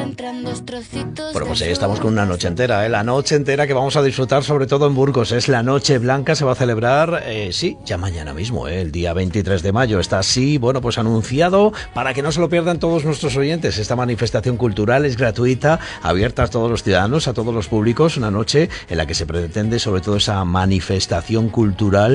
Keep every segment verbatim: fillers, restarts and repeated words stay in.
entran dos trocitos. Bueno, pues ahí estamos con una noche entera, ¿eh? La noche entera que vamos a disfrutar sobre todo en Burgos. Es la Noche Blanca, se va a celebrar, eh, sí, ya mañana mismo, ¿eh? El día veintitrés de mayo. Está así, bueno, pues anunciado para que no se lo pierdan todos nuestros oyentes. Esta manifestación cultural es gratuita, abierta a todos los ciudadanos, a todos los públicos. Una noche en la que se pretende sobre todo esa manifestación cultural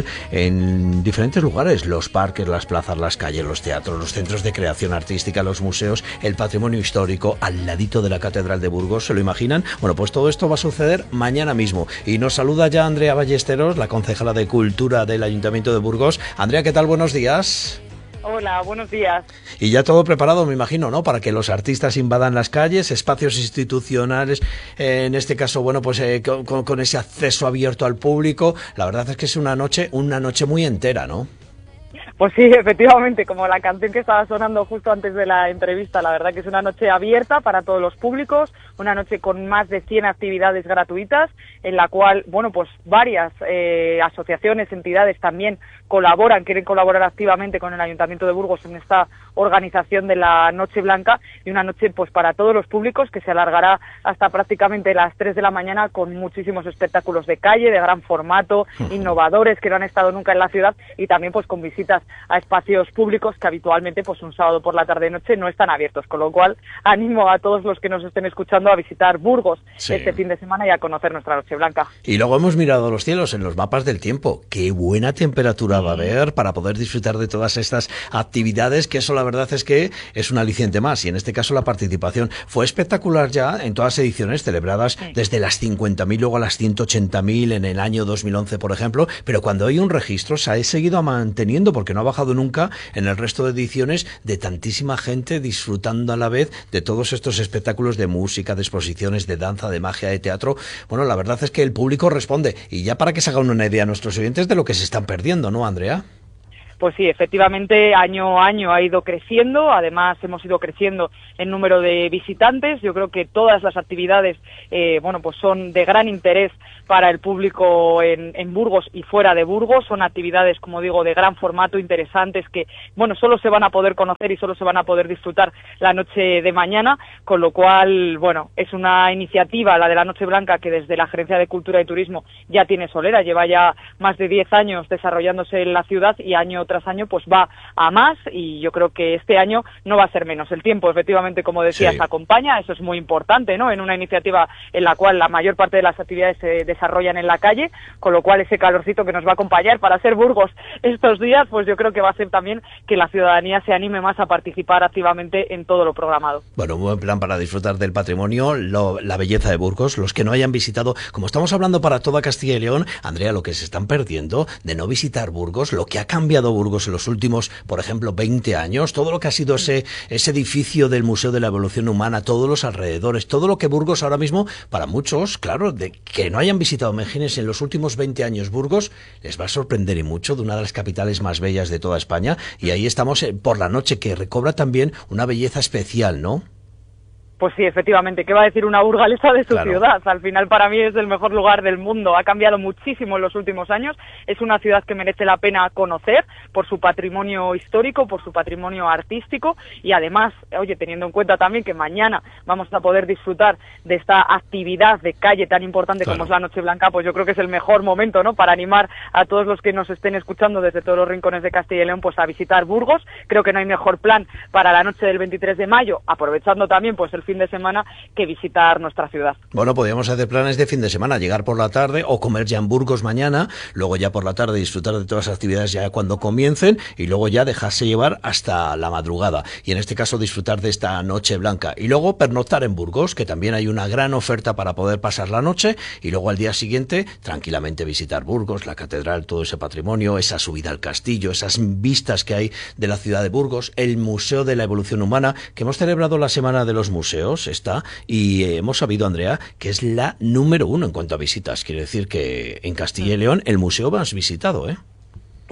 en diferentes lugares. Los parques, las plazas, las calles, los teatros, los centros de creación artística, los museos, el patrimonio histórico, al ladito de la Catedral de Burgos. ¿Se lo imaginan? Bueno, pues todo esto va a suceder mañana mismo. Y nos saluda ya Andrea Ballesteros, la concejala de Cultura del Ayuntamiento de Burgos. Andrea, ¿qué tal? Buenos días. Hola, buenos días. Y ya todo preparado, me imagino, ¿no? Para que los artistas invadan las calles, espacios institucionales, eh, en este caso, bueno, pues eh, con, con ese acceso abierto al público. La verdad es que es una noche, una noche muy entera, ¿no? Pues sí, efectivamente, como la canción que estaba sonando justo antes de la entrevista, la verdad que es una noche abierta para todos los públicos, una noche con más de cien actividades gratuitas, en la cual, bueno, pues varias eh, asociaciones, entidades también colaboran, quieren colaborar activamente con el Ayuntamiento de Burgos en esta organización de la Noche Blanca, y una noche pues para todos los públicos que se alargará hasta prácticamente las tres de la mañana, con muchísimos espectáculos de calle, de gran formato, innovadores que no han estado nunca en la ciudad, y también pues con visitas a espacios públicos que habitualmente pues un sábado por la tarde-noche no están abiertos, con lo cual animo a todos los que nos estén escuchando a visitar Burgos sí. este fin de semana y a conocer nuestra Noche Blanca. Y luego hemos mirado los cielos en los mapas del tiempo. Qué buena temperatura va a haber para poder disfrutar de todas estas actividades, que eso la verdad es que es un aliciente más, y en este caso la participación fue espectacular ya en todas las ediciones celebradas sí. desde las cincuenta mil, luego a las ciento ochenta mil en el año dos mil once, por ejemplo, pero cuando hay un registro se ha seguido manteniendo, porque no ha bajado nunca en el resto de ediciones, de tantísima gente disfrutando a la vez de todos estos espectáculos de música, de exposiciones, de danza, de magia, de teatro. Bueno, la verdad es que el público responde, y ya para que se hagan una idea a nuestros oyentes de lo que se están perdiendo, ¿no, Andrea? Pues sí, efectivamente, año a año ha ido creciendo, además hemos ido creciendo en número de visitantes. Yo creo que todas las actividades, eh, bueno, pues son de gran interés para el público en, en Burgos y fuera de Burgos. Son actividades, como digo, de gran formato, interesantes, que, bueno, solo se van a poder conocer y solo se van a poder disfrutar la noche de mañana, con lo cual, bueno, es una iniciativa, la de la Noche Blanca, que desde la Gerencia de Cultura y Turismo ya tiene solera, lleva ya más de diez años desarrollándose en la ciudad, y año tras año pues va a más, y yo creo que este año no va a ser menos. El tiempo, efectivamente, como decías, sí. acompaña, eso es muy importante, ¿no? En una iniciativa en la cual la mayor parte de las actividades se desarrollan en la calle, con lo cual ese calorcito que nos va a acompañar para ser Burgos estos días, pues yo creo que va a ser también que la ciudadanía se anime más a participar activamente en todo lo programado. Bueno, un buen plan para disfrutar del patrimonio, lo, la belleza de Burgos. Los que no hayan visitado, como estamos hablando para toda Castilla y León, Andrea, lo que se están perdiendo de no visitar Burgos, lo que ha cambiado Burgos en los últimos, por ejemplo, veinte años, todo lo que ha sido ese, ese edificio del Museo de la Evolución Humana, todos los alrededores, todo lo que Burgos ahora mismo, para muchos, claro, de que no hayan visitado, imagínense, en los últimos veinte años Burgos, les va a sorprender y mucho, de una de las capitales más bellas de toda España, y ahí estamos por la noche, que recobra también una belleza especial, ¿no? Pues sí, efectivamente, ¿qué va a decir una burgalesa de su claro. ciudad? Al final, para mí es el mejor lugar del mundo. Ha cambiado muchísimo en los últimos años. Es una ciudad que merece la pena conocer por su patrimonio histórico, por su patrimonio artístico, y además, oye, teniendo en cuenta también que mañana vamos a poder disfrutar de esta actividad de calle tan importante claro. como es la Noche Blanca, pues yo creo que es el mejor momento, ¿no?, para animar a todos los que nos estén escuchando desde todos los rincones de Castilla y León, pues a visitar Burgos. Creo que no hay mejor plan para la noche del veintitrés de mayo, aprovechando también pues el fin de semana, que visitar nuestra ciudad. Bueno, podríamos hacer planes de fin de semana, llegar por la tarde o comer ya en Burgos mañana, luego ya por la tarde disfrutar de todas las actividades ya cuando comiencen, y luego ya dejarse llevar hasta la madrugada, y en este caso disfrutar de esta Noche Blanca, y luego pernoctar en Burgos, que también hay una gran oferta para poder pasar la noche, y luego al día siguiente tranquilamente visitar Burgos, la catedral, todo ese patrimonio, esa subida al castillo, esas vistas que hay de la ciudad de Burgos, el Museo de la Evolución Humana, que hemos celebrado la Semana de los Museos, está, y eh, hemos sabido, Andrea, que es la número uno en cuanto a visitas. Quiere decir que en Castilla y León el museo más visitado, ¿eh? Pues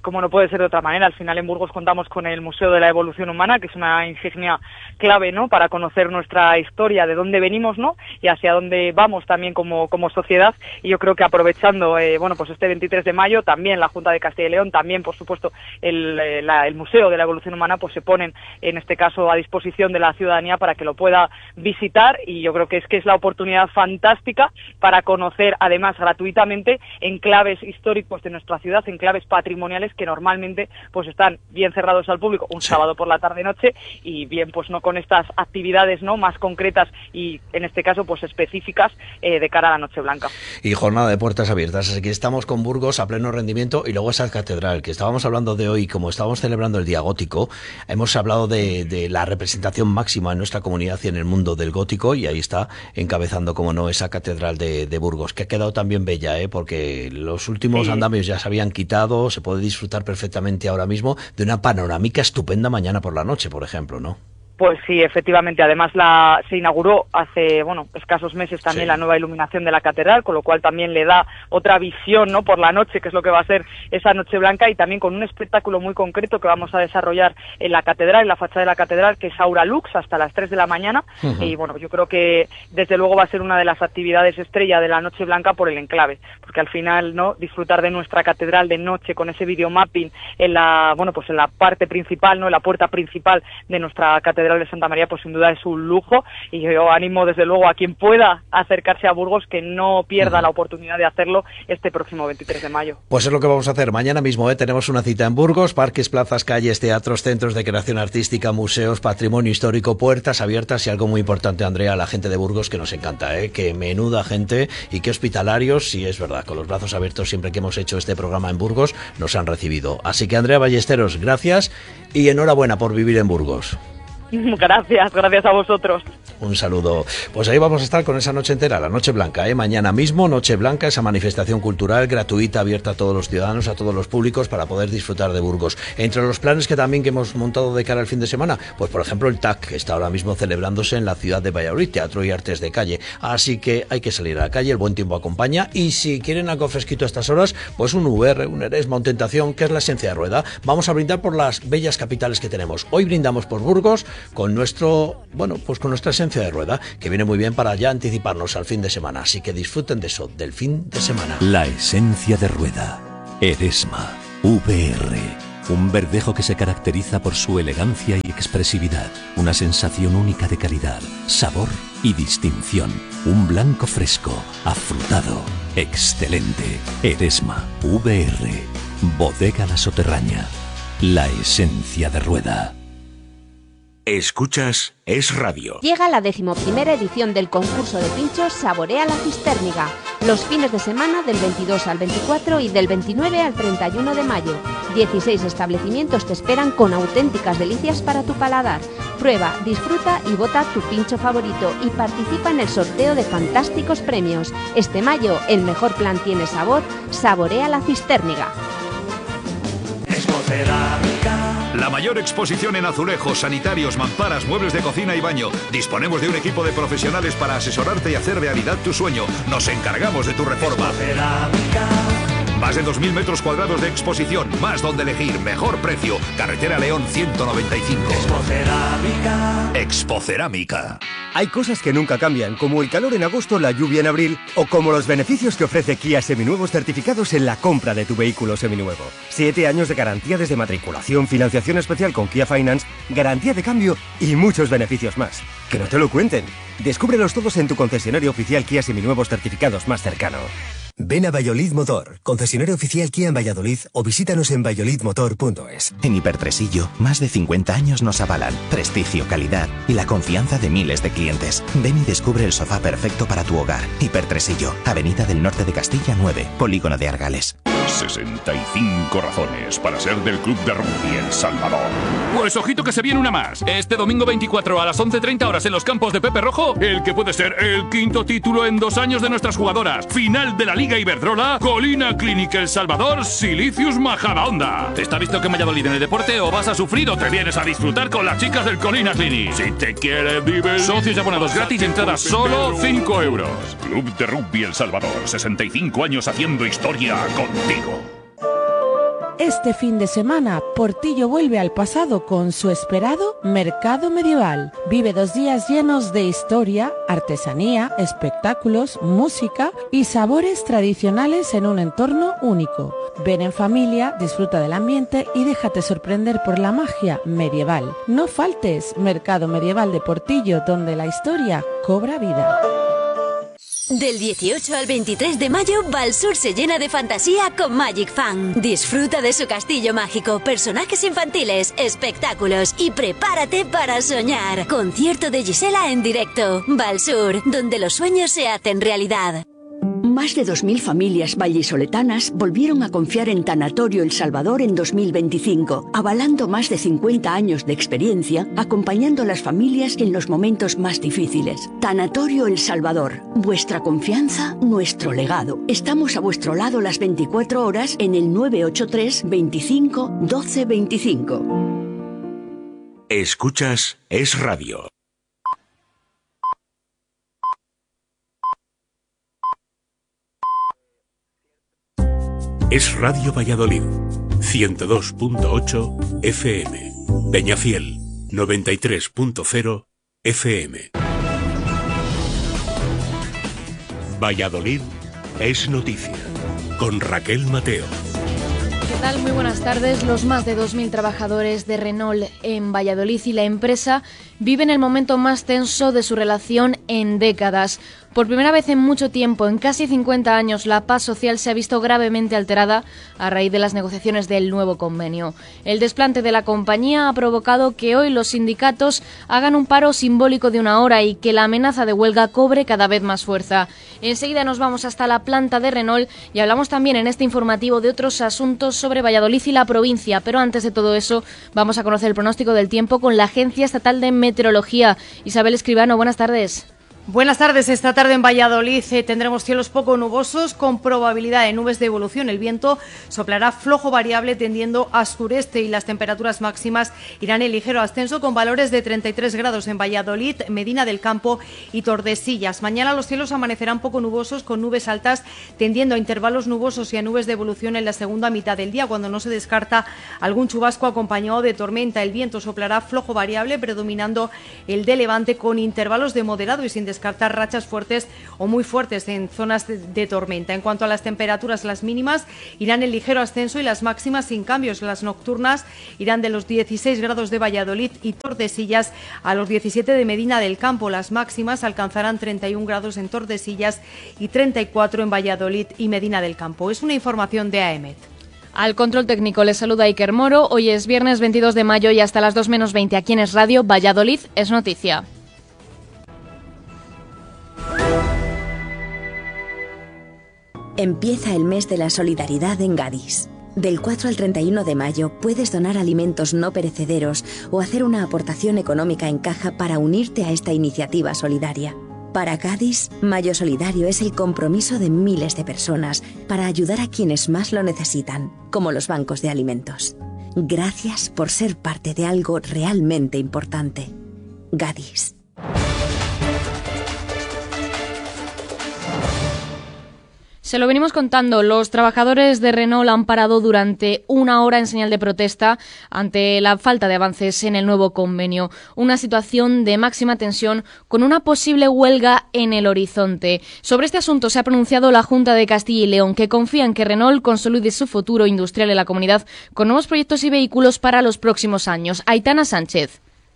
como no puede ser de otra manera. Al final en Burgos contamos con el Museo de la Evolución Humana, que es una insignia clave, ¿no?, para conocer nuestra historia, de dónde venimos, ¿no?, y hacia dónde vamos también como, como sociedad. Y yo creo que aprovechando, eh, bueno, pues este veintitrés de mayo, también la Junta de Castilla y León, también, por supuesto, el, eh, la, el Museo de la Evolución Humana, pues se ponen, en este caso, a disposición de la ciudadanía para que lo pueda visitar, y yo creo que es que es la oportunidad fantástica para conocer, además, gratuitamente, enclaves históricos de nuestra ciudad, enclaves patrimoniales que normalmente pues están bien cerrados al público un sí. sábado por la tarde-noche, y bien pues no con estas actividades no más concretas y en este caso pues específicas eh, de cara a la Noche Blanca. Y jornada de puertas abiertas, así que estamos con Burgos a pleno rendimiento. Y luego esa catedral que estábamos hablando de hoy, como estábamos celebrando el Día Gótico, hemos hablado de, de la representación máxima en nuestra comunidad y en el mundo del gótico, y ahí está encabezando, como no, esa catedral de, de Burgos, que ha quedado también bella, ¿eh? Porque los últimos sí. andamios ya se habían quitado, se puede disfrutar perfectamente ahora mismo de una panorámica estupenda mañana por la noche, por ejemplo, ¿no? Pues sí, efectivamente. Además la se inauguró hace, bueno, escasos meses también sí. la nueva iluminación de la catedral, con lo cual también le da otra visión, ¿no?, por la noche, que es lo que va a ser esa Noche Blanca, y también con un espectáculo muy concreto que vamos a desarrollar en la catedral, en la fachada de la catedral, que es Aura Lux, hasta las tres de la mañana. Uh-huh. Y bueno, yo creo que desde luego va a ser una de las actividades estrella de la Noche Blanca por el enclave, porque al final, ¿no?, disfrutar de nuestra catedral de noche con ese videomapping en la, bueno, pues en la parte principal, ¿no?, en la puerta principal de nuestra catedral de Santa María, pues sin duda es un lujo, y yo animo desde luego a quien pueda acercarse a Burgos que no pierda uh-huh. la oportunidad de hacerlo este próximo veintitrés de mayo. Pues es lo que vamos a hacer mañana mismo, ¿eh? Tenemos una cita en Burgos, parques, plazas, calles, teatros, centros de creación artística, museos, patrimonio histórico, puertas abiertas, y algo muy importante, Andrea, a la gente de Burgos, que nos encanta, ¿eh? Que menuda gente, y qué hospitalarios, sí, es verdad, con los brazos abiertos siempre que hemos hecho este programa en Burgos nos han recibido. Así que, Andrea Ballesteros, gracias y enhorabuena por vivir en Burgos. Gracias, gracias a vosotros. Un saludo. Pues ahí vamos a estar con esa noche entera, la Noche Blanca, ¿eh? Mañana mismo, Noche Blanca, esa manifestación cultural gratuita, abierta a todos los ciudadanos, a todos los públicos, para poder disfrutar de Burgos. Entre los planes que también que hemos montado de cara al fin de semana, pues por ejemplo el T A C, que está ahora mismo celebrándose en la ciudad de Valladolid, Teatro y Artes de Calle. Así que hay que salir a la calle, el buen tiempo acompaña, y si quieren algo fresquito a estas horas, pues un Uber, un Eresma, un Tentación, que es la esencia de Rueda. Vamos a brindar por las bellas capitales que tenemos. Hoy brindamos por Burgos con nuestro, bueno, pues con nuestra esencia de Rueda, que viene muy bien para ya anticiparnos al fin de semana. Así que disfruten de eso, del fin de semana. La esencia de Rueda. Eresma. V R. Un verdejo que se caracteriza por su elegancia y expresividad. Una sensación única de calidad, sabor y distinción. Un blanco fresco, afrutado, excelente. Eresma. V R. Bodega La Soterraña. La esencia de Rueda. Escuchas Es Radio. Llega la decimoprimera edición del concurso de pinchos Saborea la Cistérniga. Los fines de semana del veintidós al veinticuatro y del veintinueve al treinta y uno de mayo. dieciséis establecimientos te esperan con auténticas delicias para tu paladar. Prueba, disfruta y vota tu pincho favorito y participa en el sorteo de fantásticos premios. Este mayo, el mejor plan tiene sabor. Saborea la Cistérniga. La mayor exposición en azulejos, sanitarios, mamparas, muebles de cocina y baño. Disponemos de un equipo de profesionales para asesorarte y hacer realidad tu sueño. Nos encargamos de tu reforma. Más de dos mil metros cuadrados de exposición, más donde elegir, mejor precio. Carretera León ciento noventa y cinco. Expocerámica. Expocerámica. Hay cosas que nunca cambian, como el calor en agosto, la lluvia en abril, o como los beneficios que ofrece Kia Seminuevos certificados en la compra de tu vehículo seminuevo. Siete años de garantía desde matriculación, financiación especial con Kia Finance, garantía de cambio y muchos beneficios más. Que no te lo cuenten. Descúbrelos todos en tu concesionario oficial Kia Seminuevos certificados más cercano. Ven a Valladolid Motor, concesionario oficial Kia en Valladolid, o visítanos en valladolid motor punto es. En Hipertresillo, más de cincuenta años nos avalan prestigio, calidad y la confianza de miles de clientes. Ven y descubre el sofá perfecto para tu hogar. Hipertresillo, Avenida del Norte de Castilla nueve, Polígono de Argales. sesenta y cinco razones para ser del Club de Rugby El Salvador. Pues ojito que se viene una más. Este domingo veinticuatro a las once treinta horas en los campos de Pepe Rojo, el que puede ser el quinto título en dos años de nuestras jugadoras. Final de la Liga Iberdrola, Colina Clinic El Salvador, Silicius Majadahonda. ¿Está visto que en Valladolid en el deporte o vas a sufrir o te vienes a disfrutar con las chicas del Colina Clinic? Si te quieres divertir. Socios y abonados gratis, entrada solo cinco euros. Club de Rugby El Salvador, sesenta y cinco años haciendo historia contigo. Este fin de semana, Portillo vuelve al pasado con su esperado Mercado Medieval. Vive dos días llenos de historia, artesanía, espectáculos, música y sabores tradicionales en un entorno único. Ven en familia, disfruta del ambiente y déjate sorprender por la magia medieval. No faltes, Mercado Medieval de Portillo, donde la historia cobra vida. Del dieciocho al veintitrés de mayo, Valsur se llena de fantasía con Magic Fan. Disfruta de su castillo mágico, personajes infantiles, espectáculos y prepárate para soñar. Concierto de Gisela en directo. Valsur, donde los sueños se hacen realidad. Más de dos mil familias vallisoletanas volvieron a confiar en Tanatorio El Salvador en dos mil veinticinco, avalando más de cincuenta años de experiencia, acompañando a las familias en los momentos más difíciles. Tanatorio El Salvador, vuestra confianza, nuestro legado. Estamos a vuestro lado las veinticuatro horas en el nueve ocho tres, veinticinco, doce veinticinco. Escuchas Es Radio. Es Radio Valladolid, ciento dos punto ocho F M, Peñafiel, noventa y tres punto cero F M. Valladolid es noticia, con Raquel Mateo. ¿Qué tal? Muy buenas tardes. Los más de dos mil trabajadores de Renault en Valladolid y la empresa viven el momento más tenso de su relación en décadas. Por primera vez en mucho tiempo, en casi cincuenta años, la paz social se ha visto gravemente alterada a raíz de las negociaciones del nuevo convenio. El desplante de la compañía ha provocado que hoy los sindicatos hagan un paro simbólico de una hora y que la amenaza de huelga cobre cada vez más fuerza. Enseguida nos vamos hasta la planta de Renault y hablamos también en este informativo de otros asuntos sobre Valladolid y la provincia. Pero antes de todo eso, vamos a conocer el pronóstico del tiempo con la Agencia Estatal de Meteorología. Isabel Escribano, buenas tardes. Buenas tardes. Esta tarde en Valladolid eh, tendremos cielos poco nubosos con probabilidad de nubes de evolución. El viento soplará flojo variable tendiendo a sureste y las temperaturas máximas irán en ligero ascenso con valores de treinta y tres grados en Valladolid, Medina del Campo y Tordesillas. Mañana los cielos amanecerán poco nubosos con nubes altas tendiendo a intervalos nubosos y a nubes de evolución en la segunda mitad del día, cuando no se descarta algún chubasco acompañado de tormenta. El viento soplará flojo variable predominando el de levante con intervalos de moderado y sin descartar rachas fuertes o muy fuertes en zonas de, de tormenta. En cuanto a las temperaturas, las mínimas irán en ligero ascenso y las máximas sin cambios. Las nocturnas irán de los dieciséis grados de Valladolid y Tordesillas a los diecisiete de Medina del Campo. Las máximas alcanzarán treinta y un grados en Tordesillas y treinta y cuatro en Valladolid y Medina del Campo. Es una información de A E M E T. Al control técnico les saluda Iker Moro. Hoy es viernes veintidós de mayo y hasta las dos menos veinte aquí en Es Radio, Valladolid es noticia. Empieza el mes de la solidaridad en Gadis. Del cuatro al treinta y uno de mayo puedes donar alimentos no perecederos o hacer una aportación económica en caja para unirte a esta iniciativa solidaria. Para Gadis, Mayo Solidario es el compromiso de miles de personas para ayudar a quienes más lo necesitan, como los bancos de alimentos. Gracias por ser parte de algo realmente importante. Gadis. Se lo venimos contando, los trabajadores de Renault han parado durante una hora en señal de protesta ante la falta de avances en el nuevo convenio. Una situación de máxima tensión con una posible huelga en el horizonte. Sobre este asunto se ha pronunciado la Junta de Castilla y León, que confía en que Renault consolide su futuro industrial en la comunidad con nuevos proyectos y vehículos para los próximos años. Aitana Sánchez.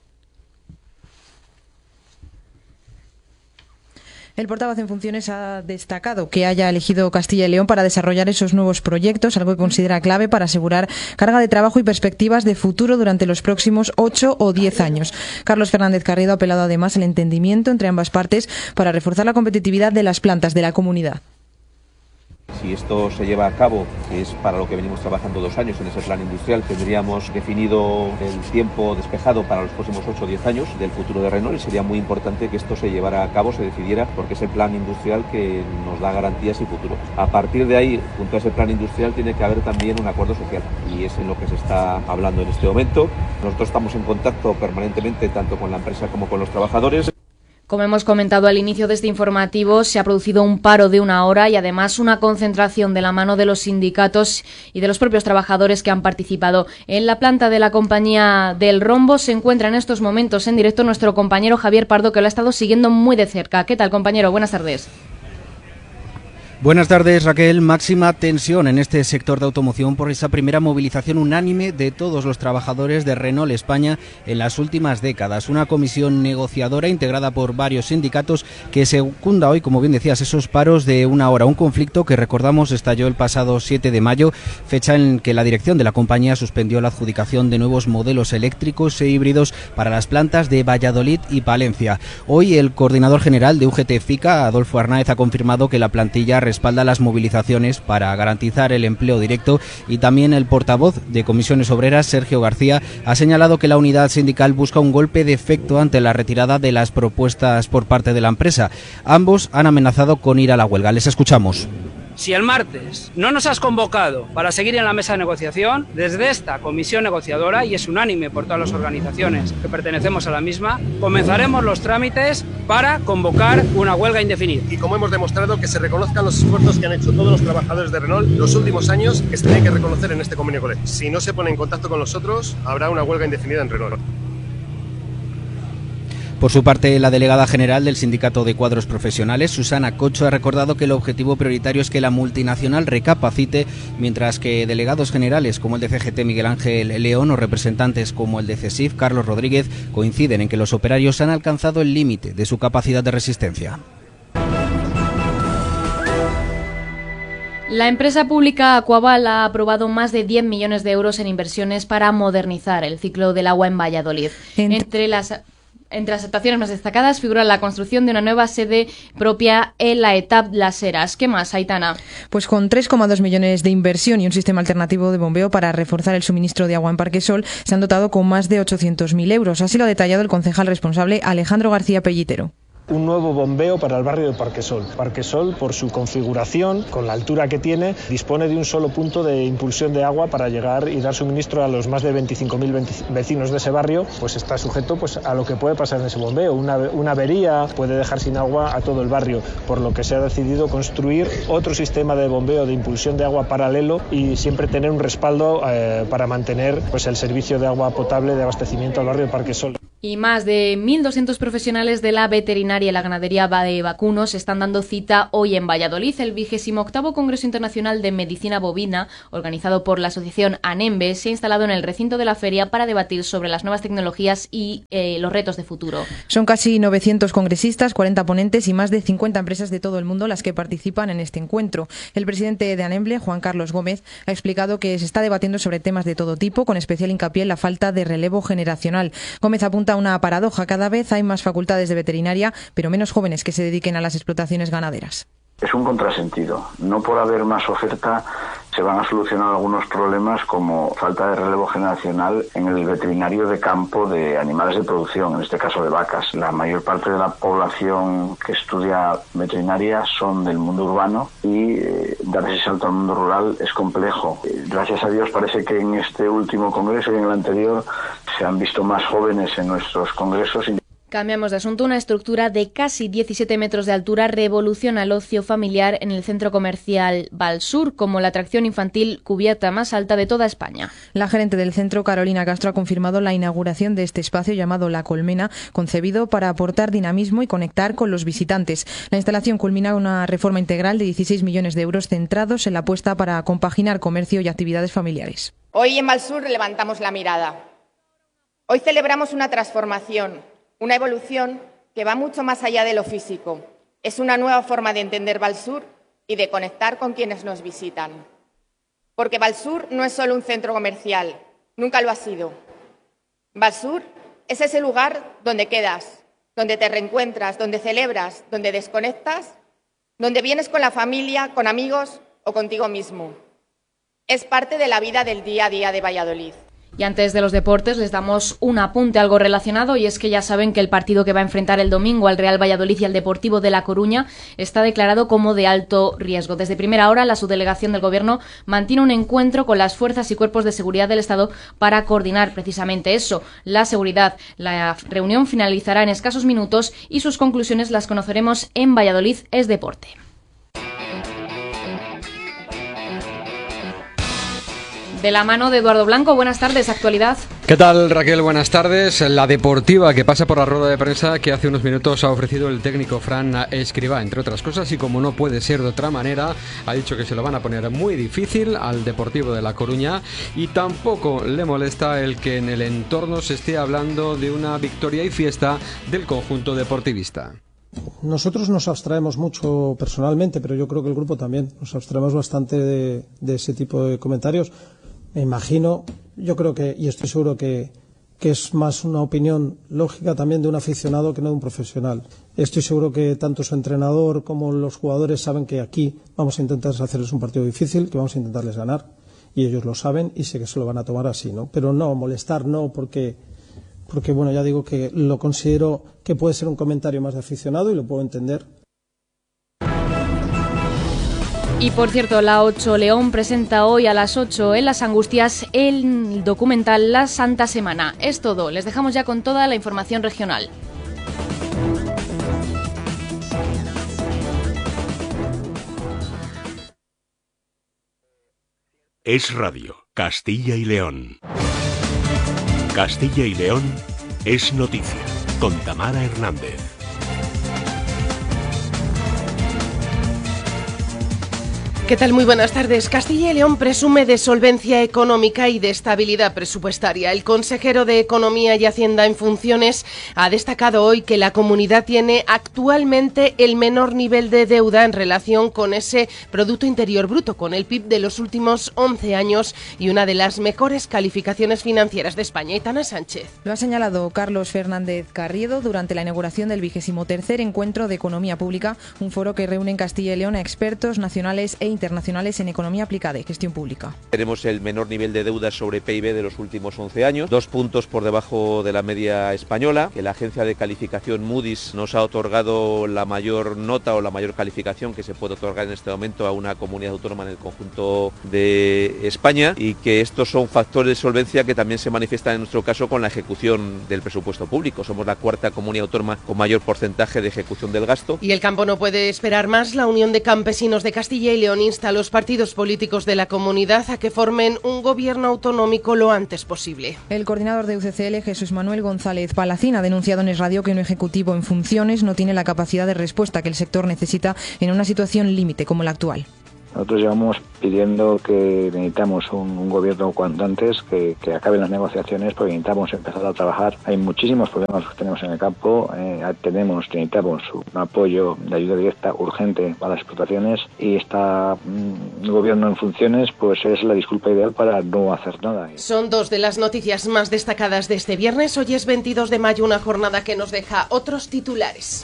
El portavoz en funciones ha destacado que haya elegido Castilla y León para desarrollar esos nuevos proyectos, algo que considera clave para asegurar carga de trabajo y perspectivas de futuro durante los próximos ocho o diez años. Carlos Fernández Carriedo ha apelado además al entendimiento entre ambas partes para reforzar la competitividad de las plantas de la comunidad. Si esto se lleva a cabo, que es para lo que venimos trabajando dos años en ese plan industrial, tendríamos definido el tiempo despejado para los próximos ocho o diez años del futuro de Renault y sería muy importante que esto se llevara a cabo, se decidiera, porque es el plan industrial que nos da garantías y futuro. A partir de ahí, junto a ese plan industrial, tiene que haber también un acuerdo social y es en lo que se está hablando en este momento. Nosotros estamos en contacto permanentemente tanto con la empresa como con los trabajadores. Como hemos comentado al inicio de este informativo, se ha producido un paro de una hora y además una concentración de la mano de los sindicatos y de los propios trabajadores que han participado. En la planta de la compañía del Rombo se encuentra en estos momentos en directo nuestro compañero Javier Pardo, que lo ha estado siguiendo muy de cerca. ¿Qué tal, compañero? Buenas tardes. Buenas tardes, Raquel. Máxima tensión en este sector de automoción por esa primera movilización unánime de todos los trabajadores de Renault España en las últimas décadas. Una comisión negociadora integrada por varios sindicatos que secunda hoy, como bien decías, esos paros de una hora. Un conflicto que, recordamos, estalló el pasado siete de mayo, fecha en que la dirección de la compañía suspendió la adjudicación de nuevos modelos eléctricos e híbridos para las plantas de Valladolid y Palencia. Hoy el coordinador general de U G T FICA, Adolfo Arnáez, ha confirmado que la plantilla respalda las movilizaciones para garantizar el empleo directo, y también el portavoz de Comisiones Obreras, Sergio García, ha señalado que la unidad sindical busca un golpe de efecto ante la retirada de las propuestas por parte de la empresa. Ambos han amenazado con ir a la huelga. Les escuchamos. Si el martes no nos has convocado para seguir en la mesa de negociación, desde esta comisión negociadora, y es unánime por todas las organizaciones que pertenecemos a la misma, comenzaremos los trámites para convocar una huelga indefinida. Y como hemos demostrado, que se reconozcan los esfuerzos que han hecho todos los trabajadores de Renault los últimos años, que se tienen que reconocer en este convenio colectivo. Si no se pone en contacto con nosotros, habrá una huelga indefinida en Renault. Por su parte, la delegada general del Sindicato de Cuadros Profesionales, Susana Cocho, ha recordado que el objetivo prioritario es que la multinacional recapacite, mientras que delegados generales como el de C G T, Miguel Ángel León, o representantes como el de CESIF, Carlos Rodríguez, coinciden en que los operarios han alcanzado el límite de su capacidad de resistencia. La empresa pública Aquaval ha aprobado más de diez millones de euros en inversiones para modernizar el ciclo del agua en Valladolid. Entre, Entre las... Entre las actuaciones más destacadas figura la construcción de una nueva sede propia en la E T A P Las Heras. ¿Qué más, Aitana? Pues con tres coma dos millones de inversión y un sistema alternativo de bombeo para reforzar el suministro de agua en Parquesol, se han dotado con más de ochocientos mil euros. Así lo ha detallado el concejal responsable, Alejandro García Pellitero. Un nuevo bombeo para el barrio de Parquesol. Parquesol, por su configuración, con la altura que tiene, dispone de un solo punto de impulsión de agua para llegar y dar suministro a los más de veinticinco mil vecinos de ese barrio. Pues está sujeto pues, a lo que puede pasar en ese bombeo. Una, una avería puede dejar sin agua a todo el barrio, por lo que se ha decidido construir otro sistema de bombeo de impulsión de agua paralelo y siempre tener un respaldo eh, para mantener pues, el servicio de agua potable de abastecimiento al barrio de Parquesol. Y más de mil doscientos profesionales de la veterinaria y la ganadería de vacunos están dando cita hoy en Valladolid. El vigésimo octavo Congreso Internacional de Medicina Bovina, organizado por la asociación ANEMBE, se ha instalado en el recinto de la feria para debatir sobre las nuevas tecnologías y eh, los retos de futuro. Son casi novecientos congresistas, cuarenta ponentes y más de cincuenta empresas de todo el mundo las que participan en este encuentro. El presidente de ANEMBE, Juan Carlos Gómez, ha explicado que se está debatiendo sobre temas de todo tipo, con especial hincapié en la falta de relevo generacional. Gómez apunta a una paradoja: cada vez hay más facultades de veterinaria, pero menos jóvenes que se dediquen a las explotaciones ganaderas. Es un contrasentido. No por haber más oferta se van a solucionar algunos problemas como falta de relevo generacional en el veterinario de campo de animales de producción, en este caso de vacas. La mayor parte de la población que estudia veterinaria son del mundo urbano y eh, dar ese salto al mundo rural es complejo. Eh, gracias a Dios parece que en este último congreso y en el anterior se han visto más jóvenes en nuestros congresos. Y Cambiamos de asunto. Una estructura de casi diecisiete metros de altura revoluciona el ocio familiar en el centro comercial Valsur, como la atracción infantil cubierta más alta de toda España. La gerente del centro, Carolina Castro, ha confirmado la inauguración de este espacio llamado La Colmena, concebido para aportar dinamismo y conectar con los visitantes. La instalación culmina una reforma integral de dieciséis millones de euros centrados en la apuesta para compaginar comercio y actividades familiares. Hoy en Valsur levantamos la mirada. Hoy celebramos una transformación, una evolución que va mucho más allá de lo físico. Es una nueva forma de entender Valsur y de conectar con quienes nos visitan. Porque Valsur no es solo un centro comercial, nunca lo ha sido. Valsur es ese lugar donde quedas, donde te reencuentras, donde celebras, donde desconectas, donde vienes con la familia, con amigos o contigo mismo. Es parte de la vida del día a día de Valladolid. Y antes de los deportes les damos un apunte algo relacionado, y es que ya saben que el partido que va a enfrentar el domingo al Real Valladolid y al Deportivo de La Coruña está declarado como de alto riesgo. Desde primera hora la subdelegación del Gobierno mantiene un encuentro con las fuerzas y cuerpos de seguridad del Estado para coordinar precisamente eso, la seguridad. La reunión finalizará en escasos minutos y sus conclusiones las conoceremos en Valladolid es Deporte. De la mano de Eduardo Blanco, buenas tardes, actualidad. ¿Qué tal, Raquel? Buenas tardes. La deportiva que pasa por la rueda de prensa que hace unos minutos ha ofrecido el técnico Fran Escribá, entre otras cosas, y como no puede ser de otra manera, ha dicho que se lo van a poner muy difícil al Deportivo de La Coruña, y tampoco le molesta el que en el entorno se esté hablando de una victoria y fiesta del conjunto deportivista. Nosotros nos abstraemos mucho personalmente, pero yo creo que el grupo también. Nos abstraemos bastante de, de ese tipo de comentarios. Me imagino, yo creo que, y estoy seguro que, que es más una opinión lógica también de un aficionado que no de un profesional. Estoy seguro que tanto su entrenador como los jugadores saben que aquí vamos a intentar hacerles un partido difícil, que vamos a intentarles ganar, y ellos lo saben y sé que se lo van a tomar así, ¿no? Pero no, molestar no, porque, porque bueno, ya digo que lo considero que puede ser un comentario más de aficionado y lo puedo entender. Y por cierto, la ocho León presenta hoy a las ocho en Las Angustias el documental La Santa Semana. Es todo, les dejamos ya con toda la información regional. Es Radio, Castilla y León. Castilla y León es noticia, con Tamara Hernández. ¿Qué tal? Muy buenas tardes. Castilla y León presume de solvencia económica y de estabilidad presupuestaria. El consejero de Economía y Hacienda en funciones ha destacado hoy que la comunidad tiene actualmente el menor nivel de deuda en relación con ese Producto Interior Bruto, con el P I B de los últimos once años y una de las mejores calificaciones financieras de España. Itana Sánchez. Lo ha señalado Carlos Fernández Carriedo durante la inauguración del vigésimo tercer Encuentro de Economía Pública, un foro que reúne en Castilla y León a expertos nacionales e internacionales en economía aplicada y gestión pública. Tenemos el menor nivel de deuda sobre P I B de los últimos once años, dos puntos por debajo de la media española, que la agencia de calificación Moody's nos ha otorgado la mayor nota o la mayor calificación que se puede otorgar en este momento a una comunidad autónoma en el conjunto de España, y que estos son factores de solvencia que también se manifiestan en nuestro caso con la ejecución del presupuesto público. Somos la cuarta comunidad autónoma con mayor porcentaje de ejecución del gasto. Y el campo no puede esperar más. La Unión de Campesinos de Castilla y León insta a los partidos políticos de la comunidad a que formen un gobierno autonómico lo antes posible. El coordinador de U C C L, Jesús Manuel González Palacín, ha denunciado en Es Radio que un ejecutivo en funciones no tiene la capacidad de respuesta que el sector necesita en una situación límite como la actual. Nosotros llevamos pidiendo que necesitamos un, un gobierno cuanto antes, que, que acaben las negociaciones, porque necesitamos empezar a trabajar. Hay muchísimos problemas que tenemos en el campo, eh, tenemos, necesitamos un apoyo de ayuda directa urgente para las explotaciones, y este mm, gobierno en funciones pues es la disculpa ideal para no hacer nada. Son dos de las noticias más destacadas de este viernes. Hoy es veintidós de mayo, una jornada que nos deja otros titulares.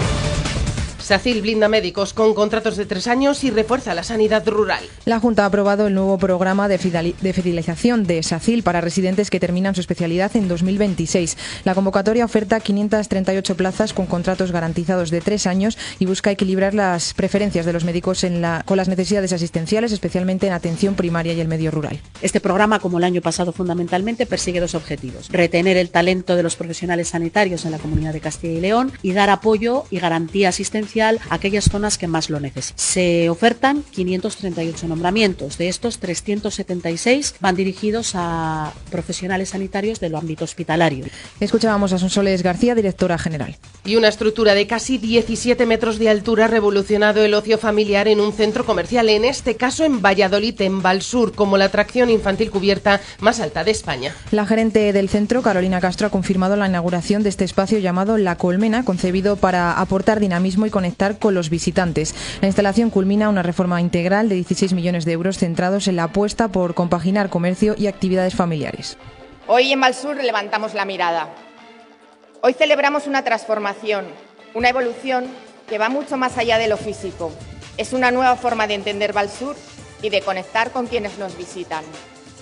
SACIL blinda médicos con contratos de tres años y refuerza la sanidad rural. La Junta ha aprobado el nuevo programa de fidelización de SACIL para residentes que terminan su especialidad en dos mil veintiséis. La convocatoria oferta quinientas treinta y ocho plazas con contratos garantizados de tres años y busca equilibrar las preferencias de los médicos en la, con las necesidades asistenciales, especialmente en atención primaria y el medio rural. Este programa, como el año pasado, fundamentalmente persigue dos objetivos: retener el talento de los profesionales sanitarios en la Comunidad de Castilla y León y dar apoyo y garantía asistencial a aquellas zonas que más lo necesitan. Se ofertan quinientos treinta y ocho nombramientos. De estos, trescientos setenta y seis van dirigidos a profesionales sanitarios del ámbito hospitalario. Escuchábamos a Sonsoles García, directora general. Y una estructura de casi diecisiete metros de altura ha revolucionado el ocio familiar en un centro comercial, en este caso en Valladolid, en Valsur, como la atracción infantil cubierta más alta de España. La gerente del centro, Carolina Castro, ha confirmado la inauguración de este espacio llamado La Colmena, concebido para aportar dinamismo y conectar con los visitantes. La instalación culmina una reforma integral de dieciséis millones de euros centrados en la apuesta por compaginar comercio y actividades familiares. Hoy en Valsur levantamos la mirada. Hoy celebramos una transformación, una evolución que va mucho más allá de lo físico. Es una nueva forma de entender Valsur y de conectar con quienes nos visitan.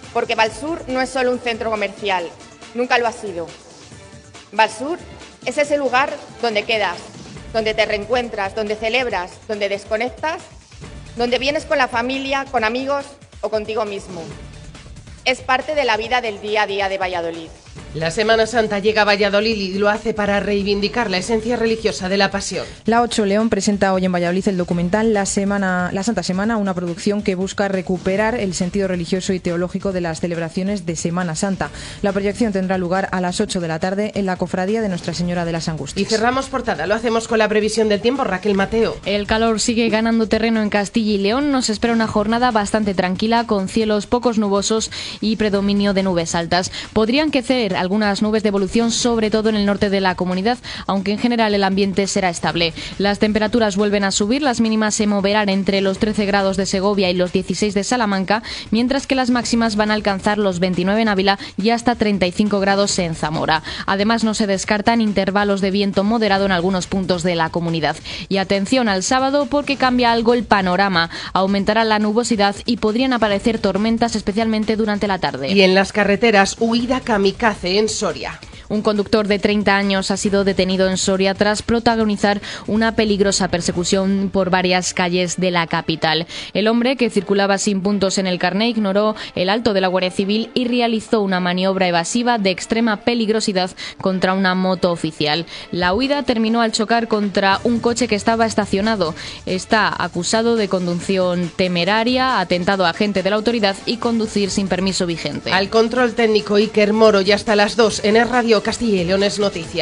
porque Valsur no es solo un centro comercial, nunca lo ha sido. Valsur es ese lugar donde quedas, donde te reencuentras, donde celebras, donde desconectas, donde vienes con la familia, con amigos o contigo mismo. Es parte de la vida del día a día de Valladolid. La Semana Santa llega a Valladolid y lo hace para reivindicar la esencia religiosa de la Pasión. La ocho León presenta hoy en Valladolid el documental La Semana, La Santa Semana, una producción que busca recuperar el sentido religioso y teológico de las celebraciones de Semana Santa. La proyección tendrá lugar a las ocho de la tarde en la cofradía de Nuestra Señora de las Angustias. Y cerramos portada, lo hacemos con la previsión del tiempo. Raquel Mateo. El calor sigue ganando terreno en Castilla y León. Nos espera una jornada bastante tranquila, con cielos pocos nubosos y predominio de nubes altas. Podrían crecer algunas nubes de evolución, sobre todo en el norte de la comunidad, aunque en general el ambiente será estable. Las temperaturas vuelven a subir, las mínimas se moverán entre los trece grados de Segovia y los dieciséis de Salamanca, mientras que las máximas van a alcanzar los veintinueve en Ávila y hasta treinta y cinco grados en Zamora. Además, no se descartan intervalos de viento moderado en algunos puntos de la comunidad. Y atención al sábado, porque cambia algo el panorama. Aumentará la nubosidad y podrían aparecer tormentas, especialmente durante la tarde. Y en las carreteras, huida kamikaze en Soria. Un conductor de treinta años ha sido detenido en Soria tras protagonizar una peligrosa persecución por varias calles de la capital. El hombre, que circulaba sin puntos en el carné, ignoró el alto de la Guardia Civil y realizó una maniobra evasiva de extrema peligrosidad contra una moto oficial. La huida terminó al chocar contra un coche que estaba estacionado. Está acusado de conducción temeraria, atentado a agente de la autoridad y conducir sin permiso vigente. Al control técnico Iker Moro, y hasta las dos en el Radio Castilla y León es noticia.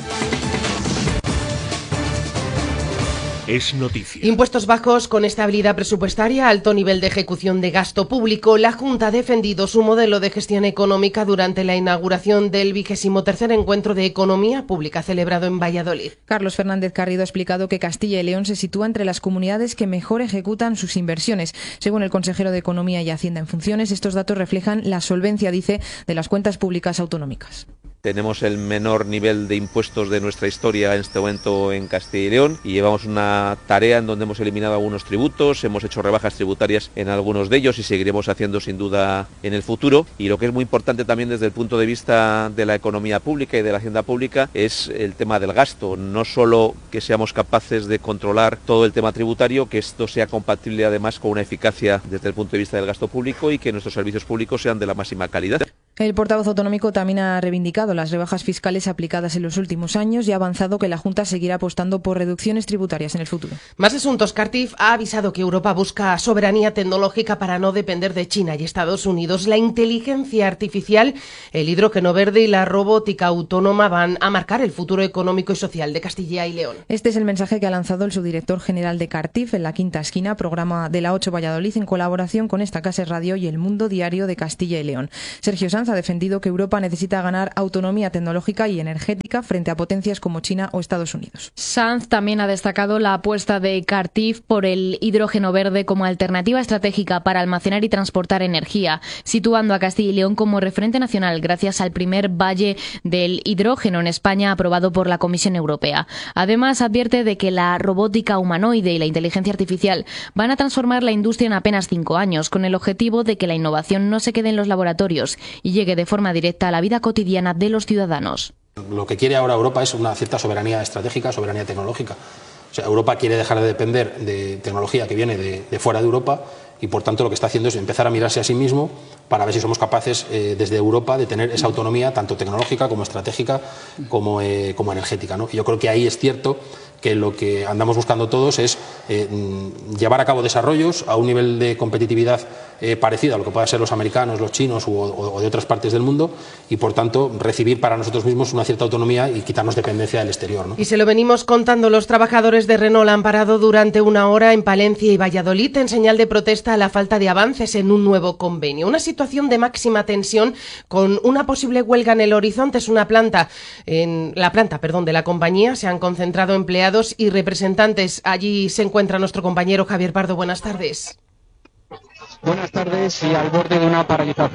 Es noticia. Impuestos bajos con estabilidad presupuestaria, alto nivel de ejecución de gasto público. La Junta ha defendido su modelo de gestión económica durante la inauguración del vigésimo tercer encuentro de economía pública celebrado en Valladolid. Carlos Fernández Carrido ha explicado que Castilla y León se sitúa entre las comunidades que mejor ejecutan sus inversiones. Según el consejero de Economía y Hacienda en funciones, estos datos reflejan la solvencia, dice, de las cuentas públicas autonómicas. Tenemos el menor nivel de impuestos de nuestra historia en este momento en Castilla y León y llevamos una tarea en donde hemos eliminado algunos tributos, hemos hecho rebajas tributarias en algunos de ellos y seguiremos haciendo sin duda en el futuro. Y lo que es muy importante también desde el punto de vista de la economía pública y de la hacienda pública es el tema del gasto. No solo que seamos capaces de controlar todo el tema tributario, que esto sea compatible además con una eficacia desde el punto de vista del gasto público y que nuestros servicios públicos sean de la máxima calidad. El portavoz autonómico también ha reivindicado las rebajas fiscales aplicadas en los últimos años y ha avanzado que la Junta seguirá apostando por reducciones tributarias en el futuro. Más asuntos. Cartif ha avisado que Europa busca soberanía tecnológica para no depender de China y Estados Unidos. La inteligencia artificial, el hidrógeno verde y la robótica autónoma van a marcar el futuro económico y social de Castilla y León. Este es el mensaje que ha lanzado el subdirector general de Cartif en La Quinta Esquina, programa de la ocho Valladolid, en colaboración con esta Casa Radio y El Mundo Diario de Castilla y León. Sergio Sanz ha defendido que Europa necesita ganar autonomía tecnológica y energética frente a potencias como China o Estados Unidos. Sanz también ha destacado la apuesta de Cartif por el hidrógeno verde como alternativa estratégica para almacenar y transportar energía, situando a Castilla y León como referente nacional gracias al primer valle del hidrógeno en España aprobado por la Comisión Europea. Además, advierte de que la robótica humanoide y la inteligencia artificial van a transformar la industria en apenas cinco años, con el objetivo de que la innovación no se quede en los laboratorios y llegue de forma directa a la vida cotidiana de los ciudadanos. Lo que quiere ahora Europa es una cierta soberanía estratégica, soberanía tecnológica. O sea, Europa quiere dejar de depender de tecnología que viene de, de fuera de Europa y, por tanto, lo que está haciendo es empezar a mirarse a sí mismo para ver si somos capaces eh, desde Europa de tener esa autonomía tanto tecnológica como estratégica como, eh, como energética, ¿no? Y yo creo que ahí es cierto que lo que andamos buscando todos es eh, llevar a cabo desarrollos a un nivel de competitividad eh, parecido a lo que puedan ser los americanos, los chinos o, o, o de otras partes del mundo y, por tanto, recibir para nosotros mismos una cierta autonomía y quitarnos dependencia del exterior, ¿no? Y se lo venimos contando, los trabajadores de Renault han parado durante una hora en Palencia y Valladolid en señal de protesta a la falta de avances en un nuevo convenio. Una situación de máxima tensión con una posible huelga en el horizonte. Es una planta, en la planta, perdón, de la compañía. Se han concentrado empleados y representantes. Allí se encuentra nuestro compañero Javier Pardo. Buenas tardes. Buenas tardes. Y al borde de una paralización